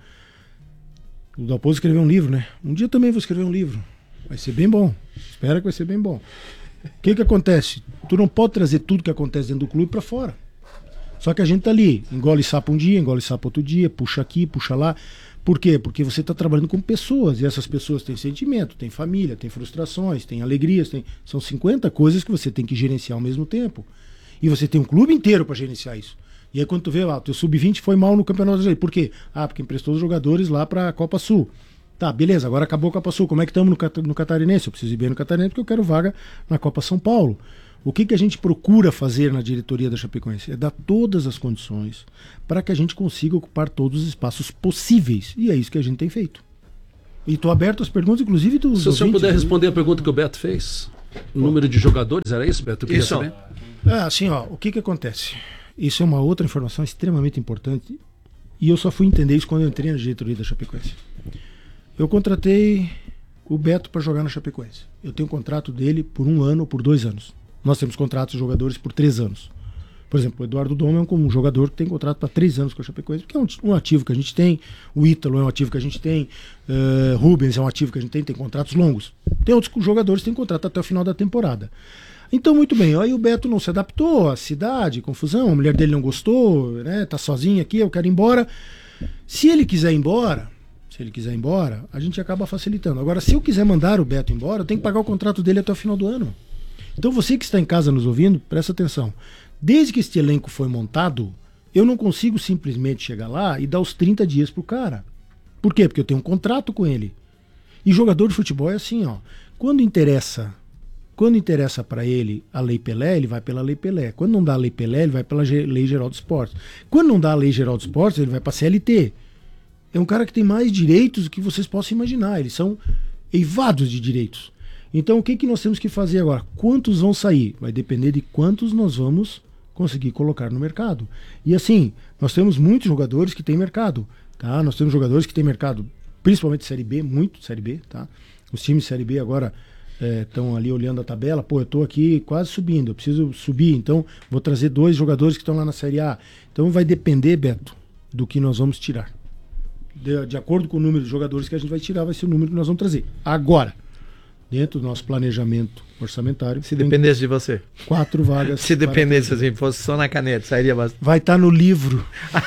o Dalpozo escreveu um livro, né? Um dia também vou escrever um livro. Vai ser bem bom. Espera que vai ser bem bom. O que que acontece? Tu não pode trazer tudo que acontece dentro do clube para fora. Só que a gente tá ali, engole sapo um dia, engole sapo outro dia, puxa aqui, puxa lá. Por quê? Porque você está trabalhando com pessoas, e essas pessoas têm sentimento, têm família, têm frustrações, têm alegrias, têm... são cinquenta coisas que você tem que gerenciar ao mesmo tempo. E você tem um clube inteiro para gerenciar isso. E aí quando tu vê lá, o teu sub vinte foi mal no Campeonato Brasileiro. Por quê? Ah, porque emprestou os jogadores lá para a Copa Sul. Tá, beleza, agora acabou a Copa Sul. Como é que estamos no, cat... no Catarinense? Eu preciso ir bem no Catarinense porque eu quero vaga na Copa São Paulo. O que, que a gente procura fazer na diretoria da Chapecoense? É dar todas as condições para que a gente consiga ocupar todos os espaços possíveis. E é isso que a gente tem feito. E estou aberto às perguntas, inclusive dos Se o senhor ouvintes, puder responder a pergunta que o Beto fez. O número de jogadores, era isso, Beto? Eu isso. É, assim, ó, o que, que acontece? Isso é uma outra informação extremamente importante E eu só fui entender isso quando eu entrei na diretoria da Chapecoense. Eu contratei o Beto para jogar na Chapecoense. Eu tenho um contrato dele por um ano ou por dois anos. Nós temos contratos de jogadores por três anos. Por exemplo, o Eduardo Dom é um jogador que tem contrato para três anos com a Chapecoense, porque é um, um ativo que a gente tem, o Ítalo é um ativo que a gente tem, uh, Rubens é um ativo que a gente tem, tem contratos longos. Tem outros jogadores que têm contrato até o final da temporada. Então, muito bem, aí o Beto não se adaptou à cidade, confusão, a mulher dele não gostou, né, tá sozinho aqui, eu quero ir embora. Se ele quiser ir embora, se ele quiser ir embora, a gente acaba facilitando. Agora, se eu quiser mandar o Beto embora, eu tenho que pagar o contrato dele até o final do ano. Então, você que está em casa nos ouvindo, presta atenção. Desde que este elenco foi montado, eu não consigo simplesmente chegar lá e dar os trinta dias pro cara. Por quê? Porque eu tenho um contrato com ele. E jogador de futebol é assim, ó. Quando interessa, quando interessa para ele a Lei Pelé, ele vai pela Lei Pelé. Quando não dá a Lei Pelé, ele vai pela Lei Geral do Esporte. Quando não dá a Lei Geral do Esporte, ele vai para a C L T. É um cara que tem mais direitos do que vocês possam imaginar. Eles são eivados de direitos. Então, o que, que nós temos que fazer agora? Quantos vão sair? Vai depender de quantos nós vamos conseguir colocar no mercado. E assim, nós temos muitos jogadores que têm mercado, tá? Nós temos jogadores que têm mercado, principalmente Série B, muito Série B, tá? Os times de Série B agora estão é, ali olhando a tabela, pô, eu tô aqui quase subindo, eu preciso subir, então vou trazer dois jogadores que estão lá na Série A. Então vai depender, Beto, do que nós vamos tirar. De, de acordo com o número de jogadores que a gente vai tirar, vai ser o número que nós vamos trazer. Agora, dentro do nosso planejamento orçamentário. Se dependesse de você. Quatro vagas. Se dependesse, assim, fosse só na caneta, sairia bastante. Vai estar tá no livro.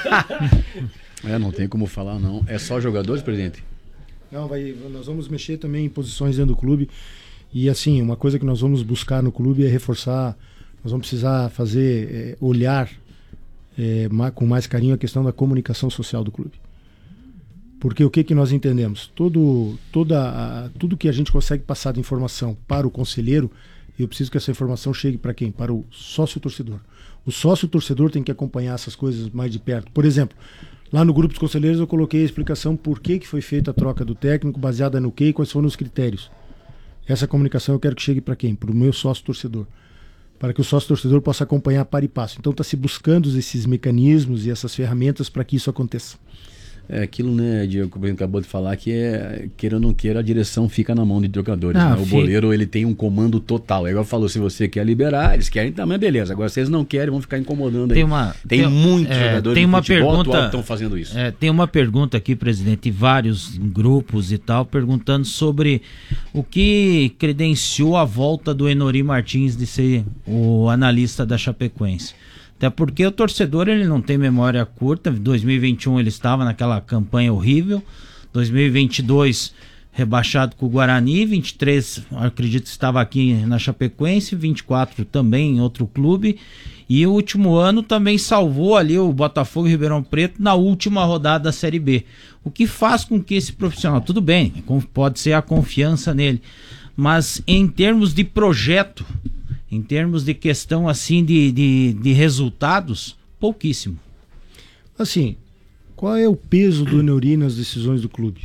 É, não tem como falar, não. É só jogadores, presidente? Não, vai, nós vamos mexer também em posições dentro do clube. E assim, uma coisa que nós vamos buscar no clube é reforçar, nós vamos precisar fazer, é, olhar é, com mais carinho a questão da comunicação social do clube. Porque o que, que nós entendemos? Todo, toda a, tudo que a gente consegue passar de informação para o conselheiro, eu preciso que essa informação chegue para quem? Para o sócio-torcedor. O sócio-torcedor tem que acompanhar essas coisas mais de perto. Por exemplo, lá no grupo dos conselheiros eu coloquei a explicação por que, que foi feita a troca do técnico, baseada no que e quais foram os critérios. Essa comunicação eu quero que chegue para quem? Para o meu sócio-torcedor. Para que o sócio-torcedor possa acompanhar para e passo. Então está se buscando esses mecanismos e essas ferramentas para que isso aconteça. É aquilo, né, Diego, que o Breno acabou de falar, que é, queira ou não queira, a direção fica na mão de jogadores. Ah, né? O boleiro, ele tem um comando total. É igual falou, se você quer liberar, eles querem também, beleza. Agora, se eles não querem, vão ficar incomodando aí. Tem, uma, tem, tem muitos é, jogadores tem uma de futebol pergunta, atual que estão fazendo isso. É, tem uma pergunta aqui, presidente, vários grupos e tal, perguntando sobre o que credenciou a volta do Enori Martins de ser o analista da Chapecoense. Até porque o torcedor, ele não tem memória curta. Em dois mil e vinte e um ele estava naquela campanha horrível. dois mil e vinte e dois rebaixado com o Guarani. vinte e três acredito que estava aqui na Chapecoense. vinte e quatro também em outro clube. E o último ano também salvou ali o Botafogo e Ribeirão Preto na última rodada da Série B. O que faz com que esse profissional, tudo bem, pode ser a confiança nele, mas em termos de projeto, em termos de questão assim de, de, de resultados, pouquíssimo. Assim, qual é o peso do Enori nas decisões do clube?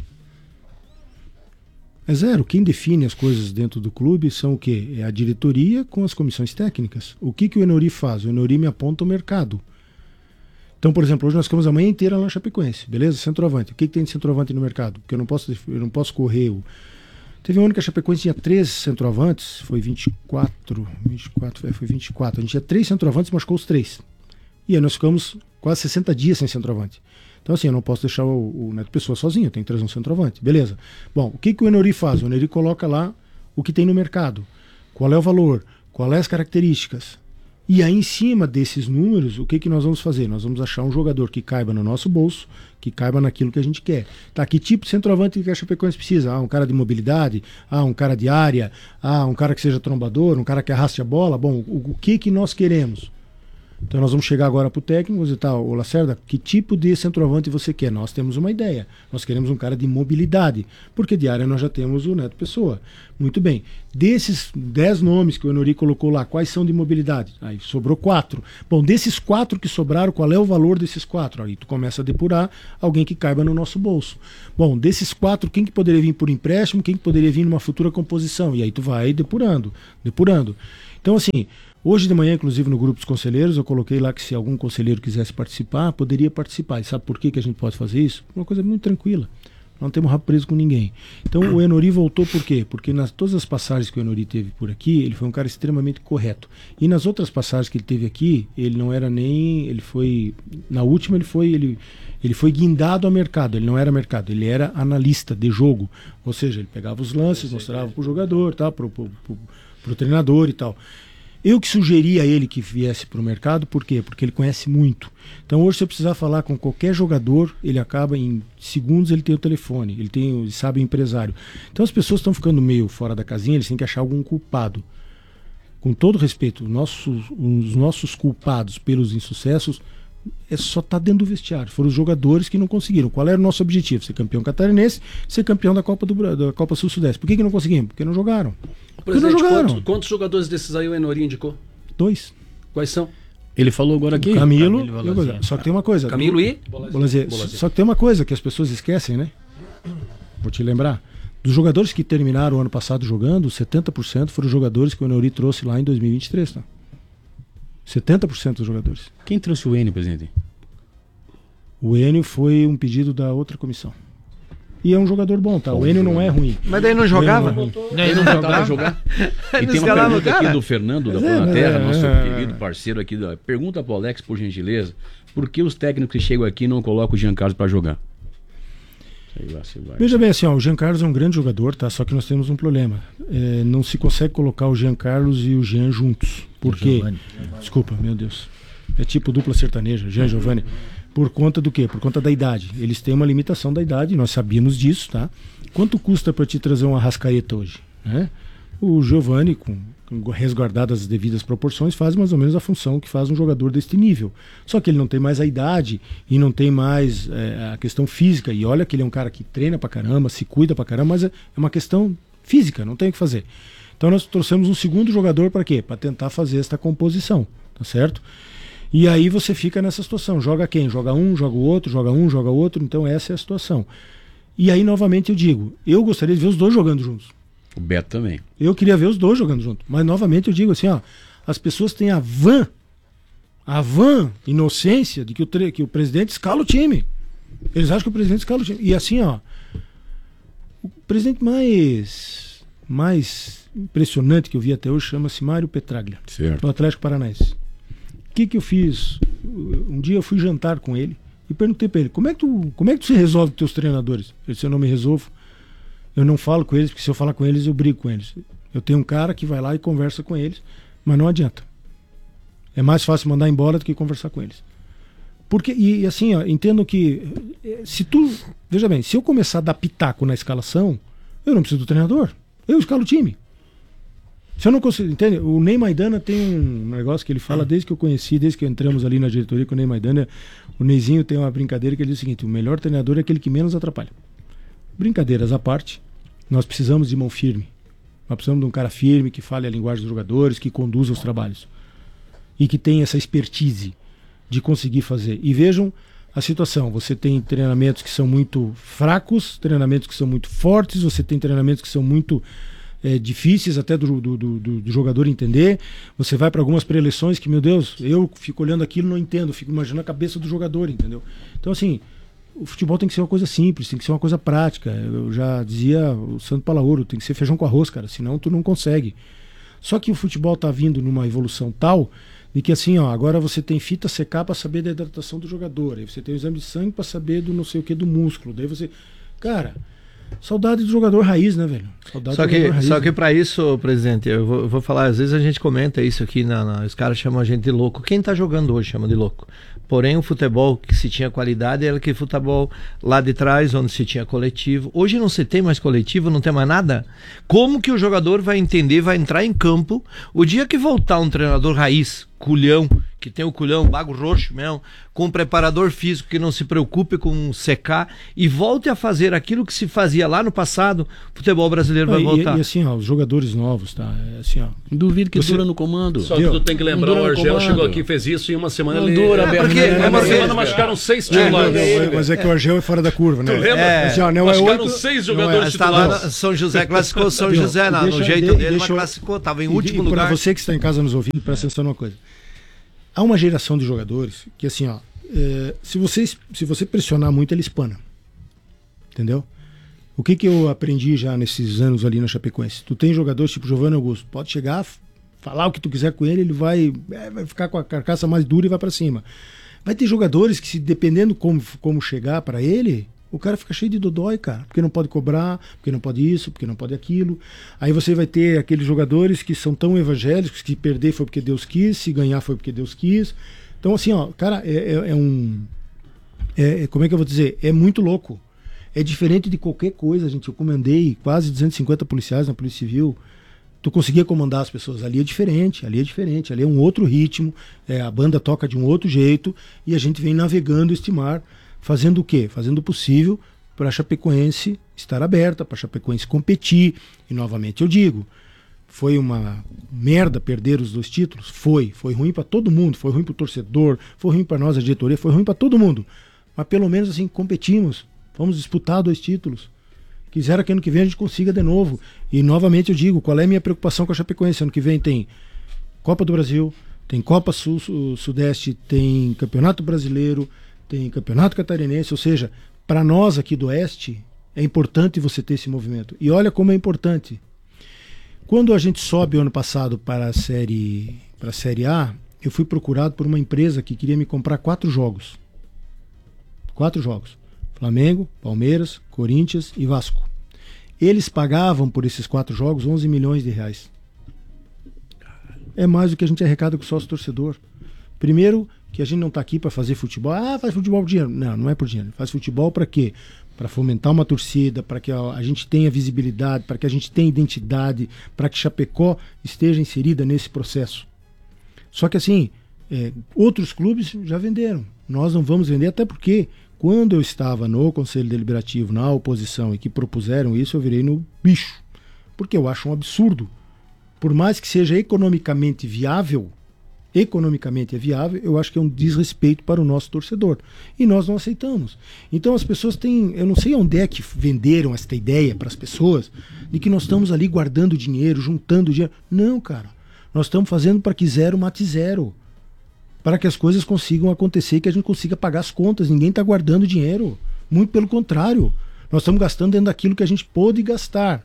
É zero. Quem define as coisas dentro do clube são o quê? É a diretoria com as comissões técnicas. O que, que o Enori faz? O Enori me aponta o mercado. Então, por exemplo, hoje nós ficamos a manhã inteira lá na Chapecoense, beleza? Centroavante. O que, que tem de centroavante no mercado? Porque eu não posso, eu não posso correr o... Teve um ano que a Chapecoense tinha três centroavantes, foi vinte e quatro, vinte e quatro, foi vinte e quatro. A gente tinha três centroavantes e machucou os três. E aí nós ficamos quase sessenta dias sem centroavante. Então assim, eu não posso deixar o, o Neto Pessoa sozinho, eu tenho que trazer um centroavante. Beleza. Bom, o que, que o Enori faz? O Enori coloca lá o que tem no mercado. Qual é o valor? Qual é as características? E aí, em cima desses números, o que, que nós vamos fazer? Nós vamos achar um jogador que caiba no nosso bolso, que caiba naquilo que a gente quer. Tá, que tipo de centroavante que a Chapecoense precisa? Ah, um cara de mobilidade? Ah, um cara de área? Ah, um cara que seja trombador? Um cara que arraste a bola? Bom, o, o que, que nós queremos? Então nós vamos chegar agora para o técnico e dizer, tá, ô Lacerda, que tipo de centroavante você quer? Nós temos uma ideia. Nós queremos um cara de mobilidade, porque de área nós já temos o Neto Pessoa. Muito bem. Desses dez nomes que o Enori colocou lá, quais são de mobilidade? Aí sobrou quatro. Bom, desses quatro que sobraram, qual é o valor desses quatro? Aí tu começa a depurar alguém que caiba no nosso bolso. Bom, desses quatro, quem que poderia vir por empréstimo, quem que poderia vir numa futura composição? E aí tu vai depurando, depurando. Então assim, Hoje de manhã, inclusive, no grupo dos conselheiros, eu coloquei lá que se algum conselheiro quisesse participar, poderia participar. E sabe por que, que a gente pode fazer isso? Uma coisa muito tranquila. Não temos rabo preso com ninguém. Então o Enori voltou por quê? Porque nas todas as passagens que o Enori teve por aqui, ele foi um cara extremamente correto. E nas outras passagens que ele teve aqui, ele não era nem... Ele foi... Na última ele foi... Ele, ele foi guindado ao mercado. Ele não era mercado, ele era analista de jogo. Ou seja, ele pegava os lances, mostrava para o jogador, tá? para o treinador e tal. Eu que sugeri a ele que viesse para o mercado, por quê? Porque ele conhece muito. Então hoje, se eu precisar falar com qualquer jogador, ele acaba em segundos, ele tem o telefone, ele, tem, ele sabe o empresário. Então as pessoas estão ficando meio fora da casinha, eles têm que achar algum culpado. Com todo respeito, nossos, os nossos culpados pelos insucessos é só estar tá dentro do vestiário. Foram os jogadores que não conseguiram. Qual era o nosso objetivo? Ser campeão catarinense, ser campeão da Copa, do, da Copa Sul-Sudeste. Por que, que não conseguimos? Porque não jogaram. Porque não jogaram. Quantos, quantos jogadores desses aí o Enori indicou? Dois. Quais são? Ele falou agora aqui. Camilo, Camilo e Só que tem uma coisa. Camilo e? Bolazier. Só que tem uma coisa que as pessoas esquecem, né? Vou te lembrar. Dos jogadores que terminaram o ano passado jogando, setenta por cento foram jogadores que o Enori trouxe lá em dois mil e vinte e três, tá? setenta por cento dos jogadores. Quem trouxe o Enio, presidente? O Enio foi um pedido da outra comissão. E é um jogador bom, tá? O Enio não é ruim. Mas daí não jogava? Não daí não jogava jogar. E tem uma pergunta aqui do Fernando da Planeterra, é, nosso é, querido parceiro aqui. Da... Pergunta pro Alex, por gentileza, por que os técnicos que chegam aqui não colocam o Jean Carlos para jogar? Sei lá, sei lá. Veja bem assim, ó, o Jean Carlos é um grande jogador, tá? Só que nós temos um problema. É, não se consegue colocar o Jean Carlos e o Jean juntos. Por quê? Desculpa, meu Deus. É tipo dupla sertaneja, Jean Giovanni. Por conta do quê? Por conta da idade. Eles têm uma limitação da idade, nós sabíamos disso, tá? Quanto custa para te trazer uma Arrascaeta hoje? Né? O Giovanni, com, com resguardadas as devidas proporções, faz mais ou menos a função que faz um jogador deste nível. Só que ele não tem mais a idade e não tem mais é, a questão física. E olha que ele é um cara que treina pra caramba, se cuida pra caramba, mas é uma questão física, não tem o que fazer. Então nós trouxemos um segundo jogador para quê? Para tentar fazer esta composição, tá certo? E aí você fica nessa situação, joga quem? Joga um, joga o outro, joga um, joga o outro, então essa é a situação. E aí novamente eu digo, eu gostaria de ver os dois jogando juntos. O Beto também. Eu queria ver os dois jogando juntos, mas novamente eu digo assim, ó, as pessoas têm a vã, a vã inocência de que o, tre- que o presidente escala o time. Eles acham que o presidente escala o time. E assim, ó, o presidente mais, mais impressionante que eu vi até hoje chama-se Mário Petraglia, certo, do Atlético Paranaense. O que que eu fiz? Um dia eu fui jantar com ele e perguntei para ele, como é que tu, como é que tu se resolve com teus treinadores? Ele disse, eu não me resolvo, eu não falo com eles, porque se eu falar com eles eu brigo com eles. Eu tenho um cara que vai lá e conversa com eles, mas não adianta. É mais fácil mandar embora do que conversar com eles. Porque, e, e assim, ó, entendo que se tu, veja bem, se eu começar a dar pitaco na escalação, eu não preciso do treinador, eu escalo o time. Se eu não consigo, entende? O Ney Maidana tem um negócio que ele fala desde que eu conheci, desde que entramos ali na diretoria com o Ney Maidana. O Neyzinho tem uma brincadeira que ele diz o seguinte: o melhor treinador é aquele que menos atrapalha. Brincadeiras à parte, nós precisamos de mão firme. Nós precisamos de um cara firme, que fale a linguagem dos jogadores, que conduza os trabalhos. E que tenha essa expertise de conseguir fazer. E vejam a situação: você tem treinamentos que são muito fracos, treinamentos que são muito fortes, você tem treinamentos que são muito é, difíceis até do, do, do, do jogador entender. Você vai para algumas preleções que, meu Deus, eu fico olhando aquilo e não entendo, fico imaginando a cabeça do jogador, entendeu? Então, assim, o futebol tem que ser uma coisa simples, tem que ser uma coisa prática. Eu já dizia o Santo Palaoro, tem que ser feijão com arroz, cara, senão tu não consegue. Só que o futebol tá vindo numa evolução tal de que, assim, ó, agora você tem fita C K para saber da hidratação do jogador, aí você tem o exame de sangue para saber do não sei o que do músculo, daí você, cara, saudade do jogador raiz, né, velho? Saudade só do que jogador raiz, só que né? para isso, presidente, eu vou, eu vou falar, às vezes a gente comenta isso aqui, na, na, os caras chamam a gente de louco. Quem tá jogando hoje chama de louco. Porém, o futebol que se tinha qualidade era aquele futebol lá de trás, onde se tinha coletivo. Hoje não se tem mais coletivo, não tem mais nada. Como que o jogador vai entender, vai entrar em campo, o dia que voltar um treinador raiz, culhão, que tem o culhão, bago roxo mesmo, com um preparador físico que não se preocupe com secar e volte a fazer aquilo que se fazia lá no passado, o futebol brasileiro vai e, voltar. E assim, ó, os jogadores novos, tá? É assim, ó. Duvido que Você... dura no comando. Só que tu tem que lembrar, o Argel chegou aqui e fez isso e em uma semana não ele... dura, é, porque é, uma é, semana é, machucaram seis é, titulares. É, mas é que o Argel é fora da curva, né? Tu lembra? É, assim, ó, não machucaram é oito, seis não jogadores é, titulares. Lá, São José classificou São José na, deixa, no jeito de, dele, mas eu... classificou, estava em e, último e lugar. Para você que está em casa nos ouvindo, presta atenção numa coisa. Há uma geração de jogadores que assim, ó, é, se, você, se você pressionar muito, ele espana. Entendeu? O que que eu aprendi já nesses anos ali na Chapecoense? Tu tem jogadores tipo Giovanni Augusto, pode chegar, falar o que tu quiser com ele, ele vai, é, vai ficar com a carcaça mais dura e vai para cima. Vai ter jogadores que, se dependendo como, como chegar para ele, o cara fica cheio de dodói, cara, porque não pode cobrar, porque não pode isso, porque não pode aquilo. Aí você vai ter aqueles jogadores que são tão evangélicos que perder foi porque Deus quis, se ganhar foi porque Deus quis. Então assim, ó, cara, é, é, é um... É, como é que eu vou dizer? É muito louco. É diferente de qualquer coisa, gente. Eu comandei quase duzentos e cinquenta policiais na Polícia Civil. Tu conseguia comandar as pessoas. Ali é diferente, ali é diferente. Ali é um outro ritmo, é, a banda toca de um outro jeito e a gente vem navegando este mar, fazendo o quê? Fazendo o possível para a Chapecoense estar aberta, para a Chapecoense competir. E novamente eu digo, foi uma merda perder os dois títulos? Foi. Foi ruim para todo mundo, foi ruim para o torcedor, foi ruim para nós, a diretoria, foi ruim para todo mundo. Mas pelo menos assim, competimos. Vamos disputar dois títulos. Quisera que ano que vem a gente consiga de novo. E novamente eu digo, qual é a minha preocupação com a Chapecoense? Ano que vem tem Copa do Brasil, tem Copa Sul, Sudeste, tem Campeonato Brasileiro, tem Campeonato Catarinense. Ou seja, para nós aqui do Oeste, é importante você ter esse movimento. E olha como é importante. Quando a gente sobe o ano passado para a série, para a série A, eu fui procurado por uma empresa que queria me comprar quatro jogos. Quatro jogos. Flamengo, Palmeiras, Corinthians e Vasco. Eles pagavam por esses quatro jogos onze milhões de reais. É mais do que a gente arrecada com o sócio torcedor. Primeiro, que a gente não está aqui para fazer futebol. Ah, faz futebol por dinheiro. Não, não é por dinheiro. Faz futebol para quê? Para fomentar uma torcida, para que a, a gente tenha visibilidade, para que a gente tenha identidade, para que Chapecó esteja inserida nesse processo. Só que assim, é, outros clubes já venderam. Nós não vamos vender, até porque quando eu estava no Conselho Deliberativo, na oposição, e que propuseram isso, eu virei no bicho. Porque eu acho um absurdo. Por mais que seja economicamente viável, economicamente é viável, eu acho que é um desrespeito para o nosso torcedor. E nós não aceitamos. Então as pessoas têm... Eu não sei onde é que venderam esta ideia para as pessoas, de que nós estamos ali guardando dinheiro, juntando dinheiro. Não, cara. Nós estamos fazendo para que zero mate zero. Para que as coisas consigam acontecer e que a gente consiga pagar as contas. Ninguém está guardando dinheiro. Muito pelo contrário. Nós estamos gastando dentro daquilo que a gente pôde gastar.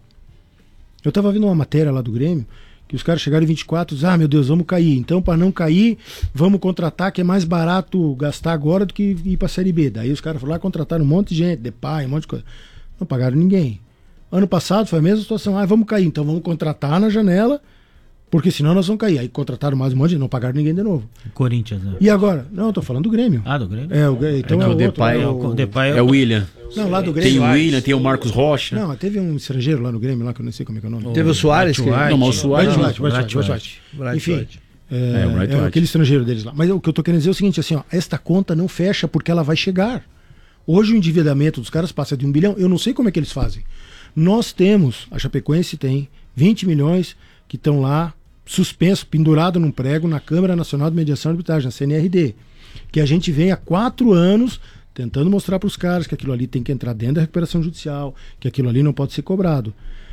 Eu estava vendo uma matéria lá do Grêmio, que os caras chegaram em vinte e quatro e disseram, ah, meu Deus, vamos cair. Então, para não cair, vamos contratar, que é mais barato gastar agora do que ir para a Série B. Daí os caras foram lá, contrataram um monte de gente, Depay, um monte de coisa. Não pagaram ninguém. Ano passado foi a mesma situação. Ah, vamos cair. Então vamos contratar na janela, porque senão nós vamos cair. Aí contrataram mais um monte de gente, não pagaram ninguém de novo. Corinthians, né? E agora? Não, eu tô falando do Grêmio. Ah, do Grêmio? É, o, então é, é o, o Depay, outro, é o, o Depay é o William. Não, lá do Grêmio. Tem o William, tem o Marcos Rocha. Não, teve um estrangeiro lá no Grêmio, lá que eu não sei como é que é o nome. Teve o Soares? Que... Não, mas o Soares... White, White, White, White. Enfim, é, é, o White, é White. Aquele estrangeiro deles lá. Mas o que eu tô querendo dizer é o seguinte, assim, ó, esta conta não fecha porque ela vai chegar. Hoje o endividamento dos caras passa de um bilhão, eu não sei como é que eles fazem. Nós temos, a Chapecoense tem vinte milhões que estão lá suspenso, pendurado num prego na Câmara Nacional de Mediação e Arbitragem, na C N R D, que a gente vem há quatro anos tentando mostrar para os caras que aquilo ali tem que entrar dentro da recuperação judicial, que aquilo ali não pode ser cobrado.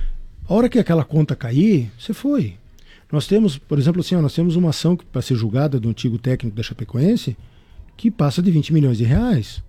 A hora que aquela conta cair, você foi. Nós temos, por exemplo, assim, ó, nós temos uma ação para ser julgada do antigo técnico da Chapecoense que passa de vinte milhões de reais.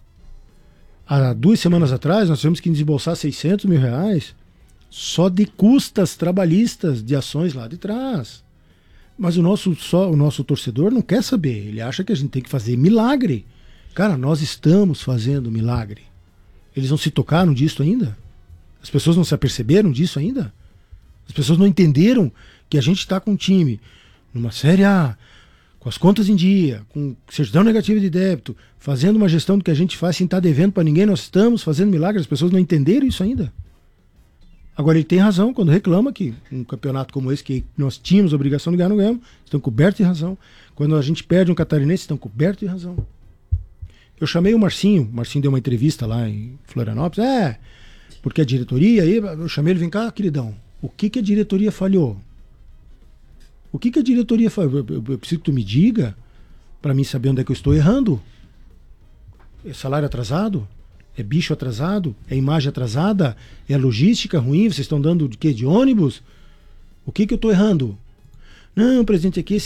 Há duas semanas atrás nós tivemos que desembolsar seiscentos mil reais só de custas trabalhistas de ações lá de trás. Mas o nosso, só, o nosso torcedor não quer saber. Ele acha que a gente tem que fazer milagre. Cara, nós estamos fazendo milagre. Eles não se tocaram disso ainda? As pessoas não se aperceberam disso ainda? As pessoas não entenderam que a gente está com um time numa Série A, com as contas em dia, com certidão negativa de débito, fazendo uma gestão do que a gente faz sem estar devendo para ninguém. Nós estamos fazendo milagre. As pessoas não entenderam isso ainda. Agora, ele tem razão quando reclama que um campeonato como esse, que nós tínhamos a obrigação de ganhar, não ganhamos, estão cobertos de razão. Quando a gente perde um catarinense, estão cobertos de razão. Eu chamei o Marcinho, o Marcinho deu uma entrevista lá em Florianópolis, é, porque a diretoria, aí eu chamei ele, vem cá, queridão, o que, que a diretoria falhou? O que, que a diretoria falhou? Eu, eu, eu preciso que tu me diga, para mim saber onde é que eu estou errando. É salário atrasado? É bicho atrasado? É imagem atrasada? É logística ruim? Vocês estão dando de quê? De ônibus? O que que eu estou errando? Não, presidente, aqui